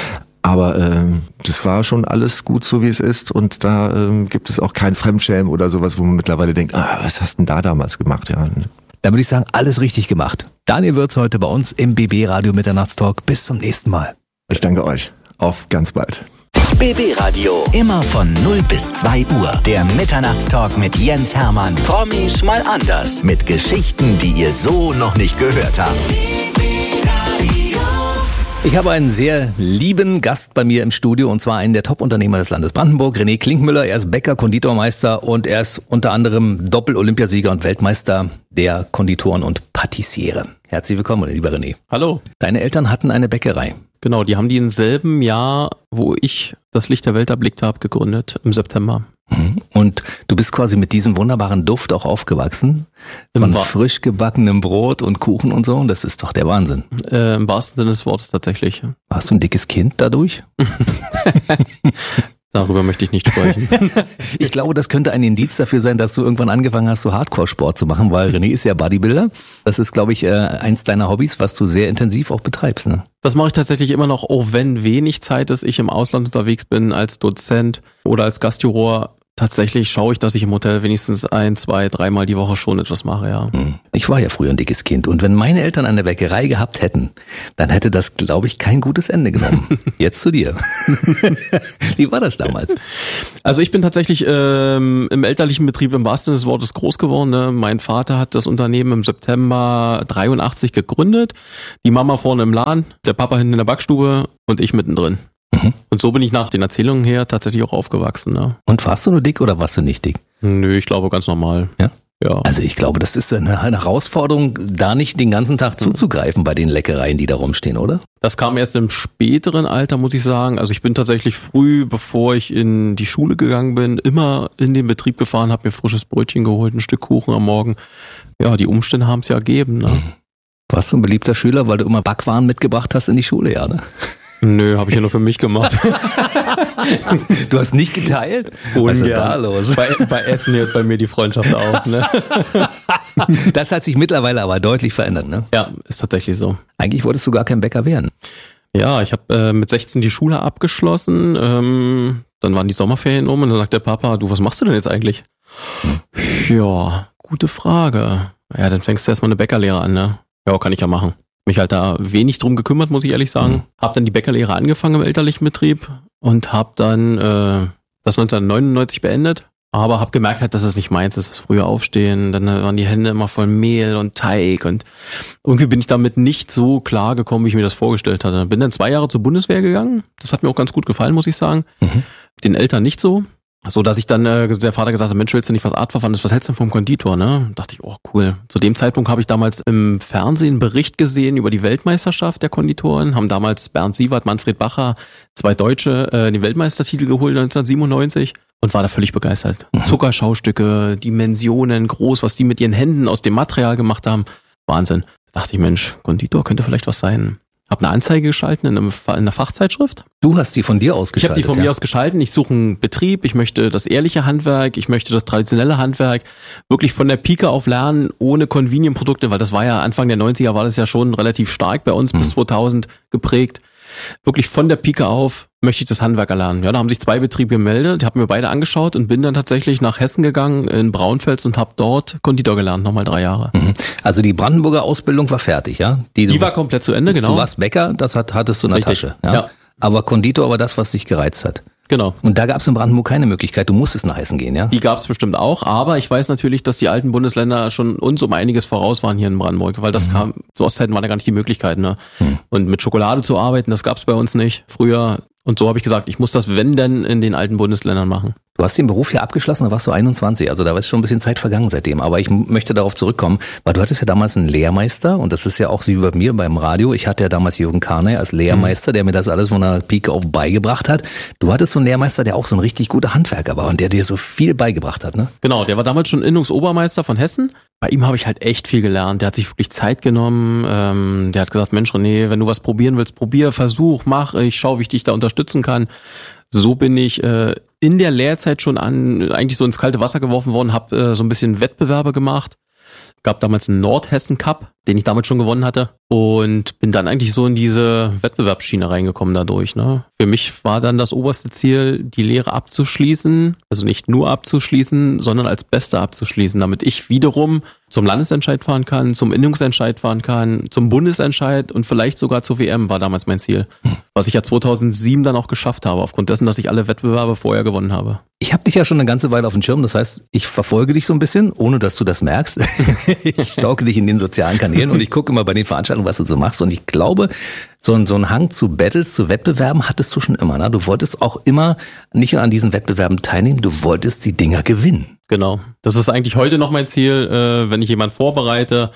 Aber ähm, das war schon alles gut so, wie es ist und da ähm, gibt es auch kein Fremdschämen oder sowas, wo man mittlerweile denkt, ah, was hast denn da damals gemacht? Ja. Dann würde ich sagen, alles richtig gemacht. Daniel Würz heute bei uns im B B-Radio Mitternachtstalk. Bis zum nächsten Mal. Ich danke euch. Auf ganz bald. B B-Radio. Immer von null bis zwei Uhr. Der Mitternachtstalk mit Jens Hermann. Promis mal anders. Mit Geschichten, die ihr so noch nicht gehört habt. Ich habe einen sehr lieben Gast bei mir im Studio und zwar einen der Top-Unternehmer des Landes Brandenburg, René Klinkmüller. Er ist Bäcker, Konditormeister und er ist unter anderem Doppel-Olympiasieger und Weltmeister der Konditoren und Patissiere. Herzlich willkommen, lieber René. Hallo. Deine Eltern hatten eine Bäckerei. Genau, die haben die im selben Jahr, wo ich das Licht der Welt erblickt habe, gegründet, im September. Und du bist quasi mit diesem wunderbaren Duft auch aufgewachsen, von frisch gebackenem Brot und Kuchen und so, und das ist doch der Wahnsinn. Äh, Im wahrsten Sinne des Wortes tatsächlich. Warst du ein dickes Kind dadurch? Darüber möchte ich nicht sprechen. Ich glaube, das könnte ein Indiz dafür sein, dass du irgendwann angefangen hast, so Hardcore-Sport zu machen, weil René ist ja Bodybuilder. Das ist, glaube ich, äh, eins deiner Hobbys, was du sehr intensiv auch betreibst, ne? Das mache ich tatsächlich immer noch, auch wenn wenig Zeit ist, ich im Ausland unterwegs bin als Dozent oder als Gastjuror. Tatsächlich schaue ich, dass ich im Hotel wenigstens ein, zwei, dreimal die Woche schon etwas mache, ja. Ich war ja früher ein dickes Kind und wenn meine Eltern eine Bäckerei gehabt hätten, dann hätte das, glaube ich, kein gutes Ende genommen. Jetzt zu dir. Wie war das damals? Also ich bin tatsächlich ähm, im elterlichen Betrieb im wahrsten Sinne des Wortes groß geworden. Ne? Mein Vater hat das Unternehmen im September dreiundachtzig gegründet. Die Mama vorne im Laden, der Papa hinten in der Backstube und ich mittendrin. Mhm. Und so bin ich nach den Erzählungen her tatsächlich auch aufgewachsen. Ne? Und warst du nur dick oder warst du nicht dick? Nö, ich glaube ganz normal. Ja? Ja. Also ich glaube, das ist eine Herausforderung, da nicht den ganzen Tag zuzugreifen bei den Leckereien, die da rumstehen, oder? Das kam erst im späteren Alter, muss ich sagen. Also ich bin tatsächlich früh, bevor ich in die Schule gegangen bin, immer in den Betrieb gefahren, habe mir frisches Brötchen geholt, ein Stück Kuchen am Morgen. Ja, die Umstände haben es ja ergeben. Ne? Warst du ein beliebter Schüler, weil du immer Backwaren mitgebracht hast in die Schule, ja, ne? Nö, habe ich ja nur für mich gemacht. Du hast nicht geteilt? Was ist da los? Bei, bei Essen hört bei mir die Freundschaft auf. Ne? Das hat sich mittlerweile aber deutlich verändert, ne? Ja, ist tatsächlich so. Eigentlich wolltest du gar kein Bäcker werden. Ja, ich habe äh, mit sechzehn die Schule abgeschlossen. Ähm, dann waren die Sommerferien um und dann sagt der Papa, du, was machst du denn jetzt eigentlich? Hm. Ja, gute Frage. Ja, dann fängst du erstmal eine Bäckerlehre an, ne? Ja, kann ich ja machen. Mich halt da wenig drum gekümmert, muss ich ehrlich sagen. Mhm. Hab dann die Bäckerlehre angefangen im elterlichen Betrieb und hab dann äh, das neunzehnhundertneunundneunzig beendet. Aber hab gemerkt halt, dass es nicht meins ist, das frühe Aufstehen. Dann waren die Hände immer voll Mehl und Teig und irgendwie bin ich damit nicht so klar gekommen, wie ich mir das vorgestellt hatte. Bin dann zwei Jahre zur Bundeswehr gegangen. Das hat mir auch ganz gut gefallen, muss ich sagen. Mhm. Den Eltern nicht so. So, dass ich dann, äh, der Vater gesagt hat, Mensch, willst du nicht was Artverwandtes, was hältst du denn vom Konditor, ne? Dachte ich, oh, cool. Zu dem Zeitpunkt habe ich damals im Fernsehen einen Bericht gesehen über die Weltmeisterschaft der Konditoren, haben damals Bernd Sievert, Manfred Bacher, zwei Deutsche, äh, den Weltmeistertitel geholt neunzehnhundertsiebenundneunzig und war da völlig begeistert. Mhm. Zuckerschaustücke, Dimensionen, groß, was die mit ihren Händen aus dem Material gemacht haben. Wahnsinn. Da dachte ich, Mensch, Konditor könnte vielleicht was sein. Hab eine Anzeige geschalten in, einem, in einer Fachzeitschrift. Du hast die von dir aus geschaltet? Ich habe die von ja. mir aus geschalten. Ich suche einen Betrieb, ich möchte das ehrliche Handwerk, ich möchte das traditionelle Handwerk wirklich von der Pike auf lernen, ohne Convenient-Produkte, weil das war ja Anfang der neunziger war das ja schon relativ stark bei uns, hm. bis zweitausend geprägt. Wirklich von der Pike auf möchte ich das Handwerk erlernen. Ja, da haben sich zwei Betriebe gemeldet, ich habe mir beide angeschaut und bin dann tatsächlich nach Hessen gegangen, in Braunfels und habe dort Konditor gelernt, nochmal drei Jahre. Also die Brandenburger Ausbildung war fertig, ja? Die, die du, war komplett zu Ende, genau. Du warst Bäcker, das hat, hattest du in der Richtig. Tasche. Ja? Ja. Aber Konditor war das, was dich gereizt hat. Genau. Und da gab es in Brandenburg keine Möglichkeit, du musstest nach Hessen gehen, ja? Die gab es bestimmt auch, aber ich weiß natürlich, dass die alten Bundesländer schon uns um einiges voraus waren hier in Brandenburg, weil das mhm. kam, zu Ostzeiten waren da gar nicht die Möglichkeiten, ne? Mhm. Und mit Schokolade zu arbeiten, das gab es bei uns nicht früher. Und so habe ich gesagt, ich muss das, wenn denn, in den alten Bundesländern machen. Du hast den Beruf ja abgeschlossen, da warst du einundzwanzig, also da ist schon ein bisschen Zeit vergangen seitdem. Aber ich möchte darauf zurückkommen, weil du hattest ja damals einen Lehrmeister und das ist ja auch wie bei mir beim Radio. Ich hatte ja damals Jürgen Karnay als Lehrmeister, der mir das alles von der Pike auf beigebracht hat. Du hattest so einen Lehrmeister, der auch so ein richtig guter Handwerker war und der dir so viel beigebracht hat, ne? Genau, der war damals schon Innungsobermeister von Hessen. Bei ihm habe ich halt echt viel gelernt. Der hat sich wirklich Zeit genommen. Ähm, der hat gesagt, Mensch René, wenn du was probieren willst, probier, versuch, mach. Ich schau, wie ich dich da unterstützen kann. So bin ich äh, in der Lehrzeit schon an eigentlich so ins kalte Wasser geworfen worden, habe äh, so ein bisschen Wettbewerbe gemacht. Gab damals einen Nordhessen Cup, den ich damals schon gewonnen hatte und bin dann eigentlich so in diese Wettbewerbsschiene reingekommen dadurch. Ne? Für mich war dann das oberste Ziel, die Lehre abzuschließen, also nicht nur abzuschließen, sondern als Bester abzuschließen, damit ich wiederum zum Landesentscheid fahren kann, zum Innungsentscheid fahren kann, zum Bundesentscheid und vielleicht sogar zur W M war damals mein Ziel. Was ich ja zweitausendsieben dann auch geschafft habe, aufgrund dessen, dass ich alle Wettbewerbe vorher gewonnen habe. Ich habe dich ja schon eine ganze Weile auf dem Schirm, das heißt, ich verfolge dich so ein bisschen, ohne dass du das merkst. Ich sauge dich in den sozialen Kanälen und ich gucke immer bei den Veranstaltungen, was du so machst. Und ich glaube, so ein, so ein Hang zu Battles, zu Wettbewerben hattest du schon immer. Ne? Du wolltest auch immer nicht nur an diesen Wettbewerben teilnehmen, du wolltest die Dinger gewinnen. Genau. Das ist eigentlich heute noch mein Ziel, äh, wenn ich jemanden vorbereite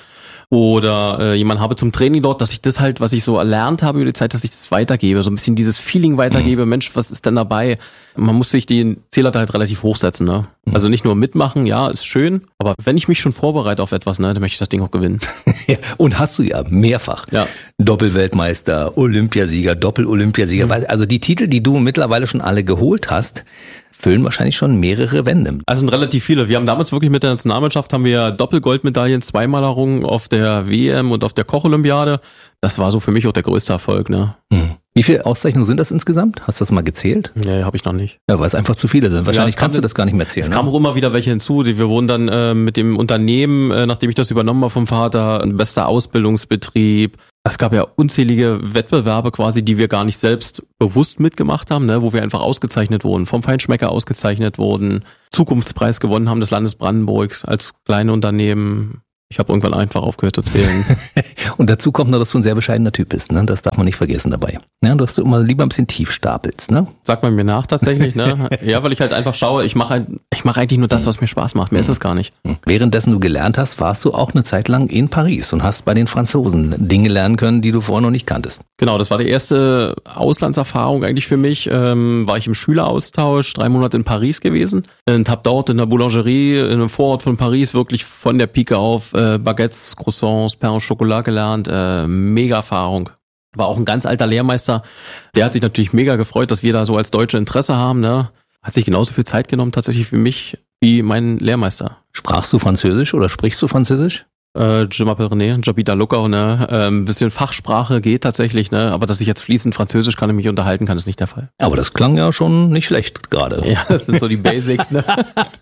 oder äh, jemanden habe zum Training dort, dass ich das halt, was ich so erlernt habe über die Zeit, dass ich das weitergebe, so ein bisschen dieses Feeling weitergebe, mhm. Mensch, was ist denn dabei? Man muss sich den Zähler halt relativ hochsetzen, ne? Mhm. Also nicht nur mitmachen, ja, ist schön, aber wenn ich mich schon vorbereite auf etwas, ne, dann möchte ich das Ding auch gewinnen. Ja, und hast du ja mehrfach. Ja. Doppelweltmeister, Olympiasieger, Doppel-Olympiasieger, mhm. also die Titel, die du mittlerweile schon alle geholt hast, füllen wahrscheinlich schon mehrere Wände. Also sind relativ viele. Wir haben damals wirklich mit der Nationalmannschaft haben wir Doppelgoldmedaillen zweimal errungen auf der W M und auf der Koch-Olympiade. Das war so für mich auch der größte Erfolg, ne? Hm. Wie viele Auszeichnungen sind das insgesamt? Hast du das mal gezählt? Nee, habe ich noch nicht. Ja, weil es einfach zu viele sind. Wahrscheinlich ja, kannst du das gar nicht mehr zählen. Es kam auch immer wieder welche hinzu. Wir wurden dann äh, mit dem Unternehmen, äh, nachdem ich das übernommen habe vom Vater, ein bester Ausbildungsbetrieb. Es gab ja unzählige Wettbewerbe quasi, die wir gar nicht selbst bewusst mitgemacht haben, ne, wo wir einfach ausgezeichnet wurden, vom Feinschmecker ausgezeichnet wurden, Zukunftspreis gewonnen haben des Landes Brandenburg als kleine Unternehmen. Ich habe irgendwann einfach aufgehört zu zählen. Und dazu kommt noch, dass du ein sehr bescheidener Typ bist, ne? Das darf man nicht vergessen dabei. Ja, dass du immer lieber ein bisschen tief stapelst, ne? Sagt man mir nach tatsächlich, ne? Ja, weil ich halt einfach schaue, ich mache halt, ich mache eigentlich nur das, was mir Spaß macht. Mehr ist es gar nicht. Währenddessen du gelernt hast, warst du auch eine Zeit lang in Paris und hast bei den Franzosen Dinge lernen können, die du vorher noch nicht kanntest. Genau, das war die erste Auslandserfahrung eigentlich für mich. Ähm, war ich im Schüleraustausch, drei Monate in Paris gewesen und habe dort in der Boulangerie in einem Vorort von Paris wirklich von der Pike auf äh, Baguettes, Croissants, Pain au Chocolat gelernt. Äh, mega Erfahrung. War auch ein ganz alter Lehrmeister. Der hat sich natürlich mega gefreut, dass wir da so als Deutsche Interesse haben. Ne? Hat sich genauso viel Zeit genommen tatsächlich für mich wie mein Lehrmeister. Sprachst du Französisch oder sprichst du Französisch? Äh, Je m'appelle René, j'habite à Lucca, ne? Äh, ein bisschen Fachsprache geht tatsächlich, ne? Aber dass ich jetzt fließend Französisch kann und mich unterhalten kann, ist nicht der Fall. Aber das klang ja schon nicht schlecht gerade. Ja, das sind so die Basics, ne?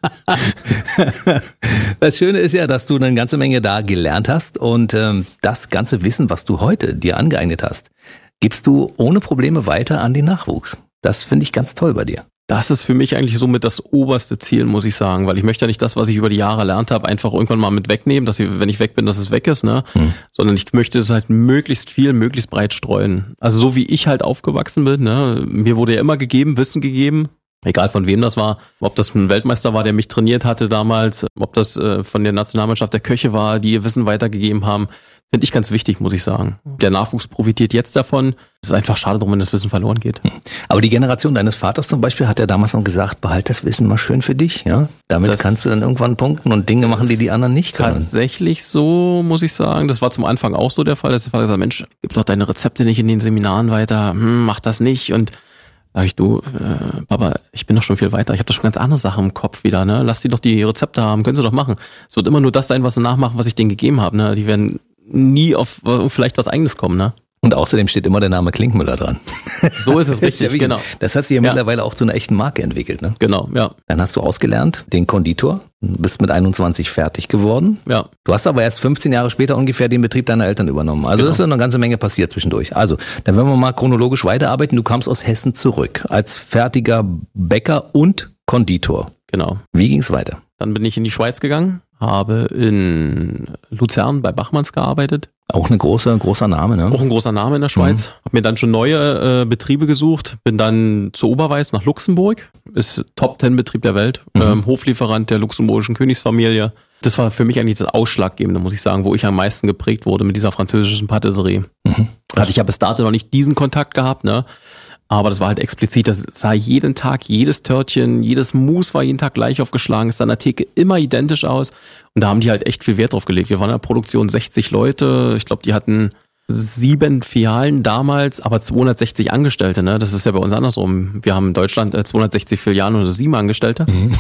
Das Schöne ist ja, dass du eine ganze Menge da gelernt hast und ähm, das ganze Wissen, was du heute dir angeeignet hast, gibst du ohne Probleme weiter an den Nachwuchs. Das finde ich ganz toll bei dir. Das ist für mich eigentlich somit das oberste Ziel, muss ich sagen, weil ich möchte ja nicht das, was ich über die Jahre erlernt habe, einfach irgendwann mal mit wegnehmen, dass ich, wenn ich weg bin, dass es weg ist, ne? Hm. Sondern ich möchte es halt möglichst viel, möglichst breit streuen. Also so wie ich halt aufgewachsen bin, ne? Mir wurde ja immer gegeben, Wissen gegeben, egal von wem das war, ob das ein Weltmeister war, der mich trainiert hatte damals, ob das äh, von der Nationalmannschaft der Köche war, die ihr Wissen weitergegeben haben. Finde ich ganz wichtig, muss ich sagen. Der Nachwuchs profitiert jetzt davon. Es ist einfach schade drum, wenn das Wissen verloren geht. Aber die Generation deines Vaters zum Beispiel hat ja damals noch gesagt, behalt das Wissen mal schön für dich. Ja, damit das kannst du dann irgendwann punkten und Dinge machen, die die anderen nicht können. Tatsächlich so, muss ich sagen. Das war zum Anfang auch so der Fall, dass der Vater gesagt hat, Mensch, gib doch deine Rezepte nicht in den Seminaren weiter. Hm, mach das nicht. Und sag ich, du, äh, Papa, ich bin doch schon viel weiter. Ich habe doch schon ganz andere Sachen im Kopf wieder. Ne? Lass die doch die Rezepte haben. Können sie doch machen. Es wird immer nur das sein, was sie nachmachen, was ich denen gegeben habe. Ne? Die werden nie auf vielleicht was Eigenes kommen, ne? Und außerdem steht immer der Name Klinkmüller dran. So ist es richtig, ja, genau. Das hast du ja, ja mittlerweile auch zu einer echten Marke entwickelt, ne? Genau, ja. Dann hast du ausgelernt, den Konditor, bist mit einundzwanzig fertig geworden. Ja. Du hast aber erst fünfzehn Jahre später ungefähr den Betrieb deiner Eltern übernommen. Also genau. Das ist ja eine ganze Menge passiert zwischendurch. Also, dann werden wir mal chronologisch weiterarbeiten. Du kamst aus Hessen zurück als fertiger Bäcker und Konditor. Genau. Wie ging's weiter? Dann bin ich in die Schweiz gegangen, habe in Luzern bei Bachmanns gearbeitet. Auch ein großer, großer Name, ne? Auch ein großer Name in der Schweiz. Mhm. Hab mir dann schon neue äh, Betriebe gesucht, bin dann zu Oberweiß nach Luxemburg, ist Top-Ten-Betrieb der Welt, mhm. ähm, Hoflieferant der luxemburgischen Königsfamilie. Das war für mich eigentlich das Ausschlaggebende, muss ich sagen, wo ich am meisten geprägt wurde mit dieser französischen Patisserie. Mhm. Also ich habe bis dato noch nicht diesen Kontakt gehabt, ne? Aber das war halt explizit, das sah jeden Tag, jedes Törtchen, jedes Mousse war jeden Tag gleich aufgeschlagen, es sah an der Theke immer identisch aus. Und da haben die halt echt viel Wert drauf gelegt. Wir waren in der Produktion sechzig Leute, ich glaube, die hatten sieben Filialen damals, aber zweihundertsechzig Angestellte, ne? Das ist ja bei uns andersrum. Wir haben in Deutschland zweihundertsechzig Filialen und sieben Angestellte. Mhm.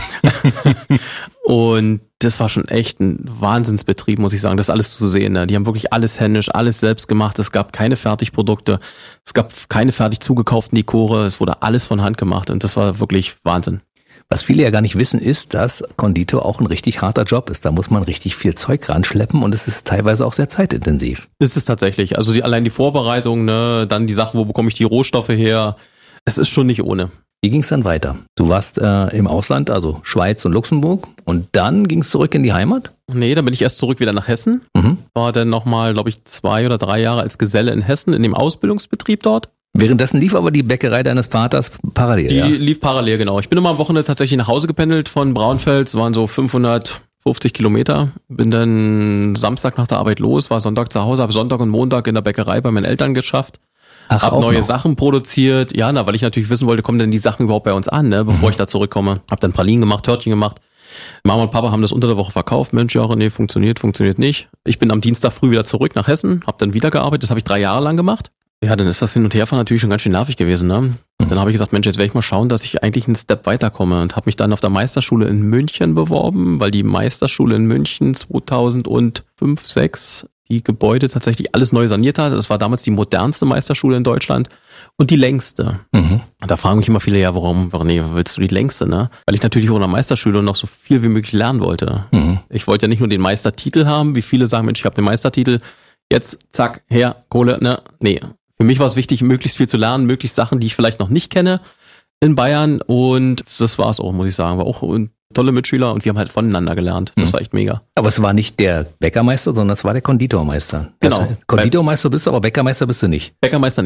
Und das war schon echt ein Wahnsinnsbetrieb, muss ich sagen, das alles zu sehen. Ne? Die haben wirklich alles händisch, alles selbst gemacht. Es gab keine Fertigprodukte, es gab keine fertig zugekauften Dekore, es wurde alles von Hand gemacht und das war wirklich Wahnsinn. Was viele ja gar nicht wissen, ist, dass Konditor auch ein richtig harter Job ist. Da muss man richtig viel Zeug ranschleppen und es ist teilweise auch sehr zeitintensiv. Ist es tatsächlich. Also die, allein die Vorbereitung, ne, dann die Sachen, wo bekomme ich die Rohstoffe her. Es ist schon nicht ohne. Wie ging es dann weiter? Du warst äh, im Ausland, also Schweiz und Luxemburg, und dann ging es zurück in die Heimat? Nee, dann bin ich erst zurück wieder nach Hessen. Mhm. War dann nochmal, glaube ich, zwei oder drei Jahre als Geselle in Hessen, in dem Ausbildungsbetrieb dort. Währenddessen lief aber die Bäckerei deines Vaters parallel, Die ja? lief parallel, genau. Ich bin immer am Wochenende tatsächlich nach Hause gependelt von Braunfels, es waren so fünfhundertfünfzig Kilometer. Bin dann Samstag nach der Arbeit los, war Sonntag zu Hause, habe Sonntag und Montag in der Bäckerei bei meinen Eltern geschafft. Ach, Hab auch neue noch. Sachen produziert, ja, na, weil ich natürlich wissen wollte, kommen denn die Sachen überhaupt bei uns an, ne, bevor Mhm. ich da zurückkomme. Hab dann Pralinen gemacht, Törtchen gemacht. Mama und Papa haben das unter der Woche verkauft. Mensch, ja, nee, funktioniert, funktioniert nicht. Ich bin am Dienstag früh wieder zurück nach Hessen, hab dann wieder gearbeitet, das habe ich drei Jahre lang gemacht. Ja, dann ist das Hin- und Herfahren natürlich schon ganz schön nervig gewesen, ne. Dann habe ich gesagt, Mensch, jetzt werde ich mal schauen, dass ich eigentlich einen Step weiterkomme und habe mich dann auf der Meisterschule in München beworben, weil die Meisterschule in München zweitausendfünf, sechs die Gebäude tatsächlich alles neu saniert hat. Das war damals die modernste Meisterschule in Deutschland und die längste. Mhm. Und da fragen mich immer viele, ja, warum, warum nee, willst du die längste, ne? Weil ich natürlich auch in der Meisterschule noch so viel wie möglich lernen wollte. Mhm. Ich wollte ja nicht nur den Meistertitel haben, wie viele sagen, Mensch, ich habe den Meistertitel, jetzt zack, her, Kohle, ne? Nee. Für mich war es wichtig, möglichst viel zu lernen, möglichst Sachen, die ich vielleicht noch nicht kenne in Bayern, und das war es auch, muss ich sagen. War auch ein tolle Mitschüler und wir haben halt voneinander gelernt. Das Mhm. war echt mega. Aber es war nicht der Bäckermeister, sondern es war der Konditormeister. Genau. Das heißt, Konditormeister bist du, aber Bäckermeister bist du nicht. Bäckermeister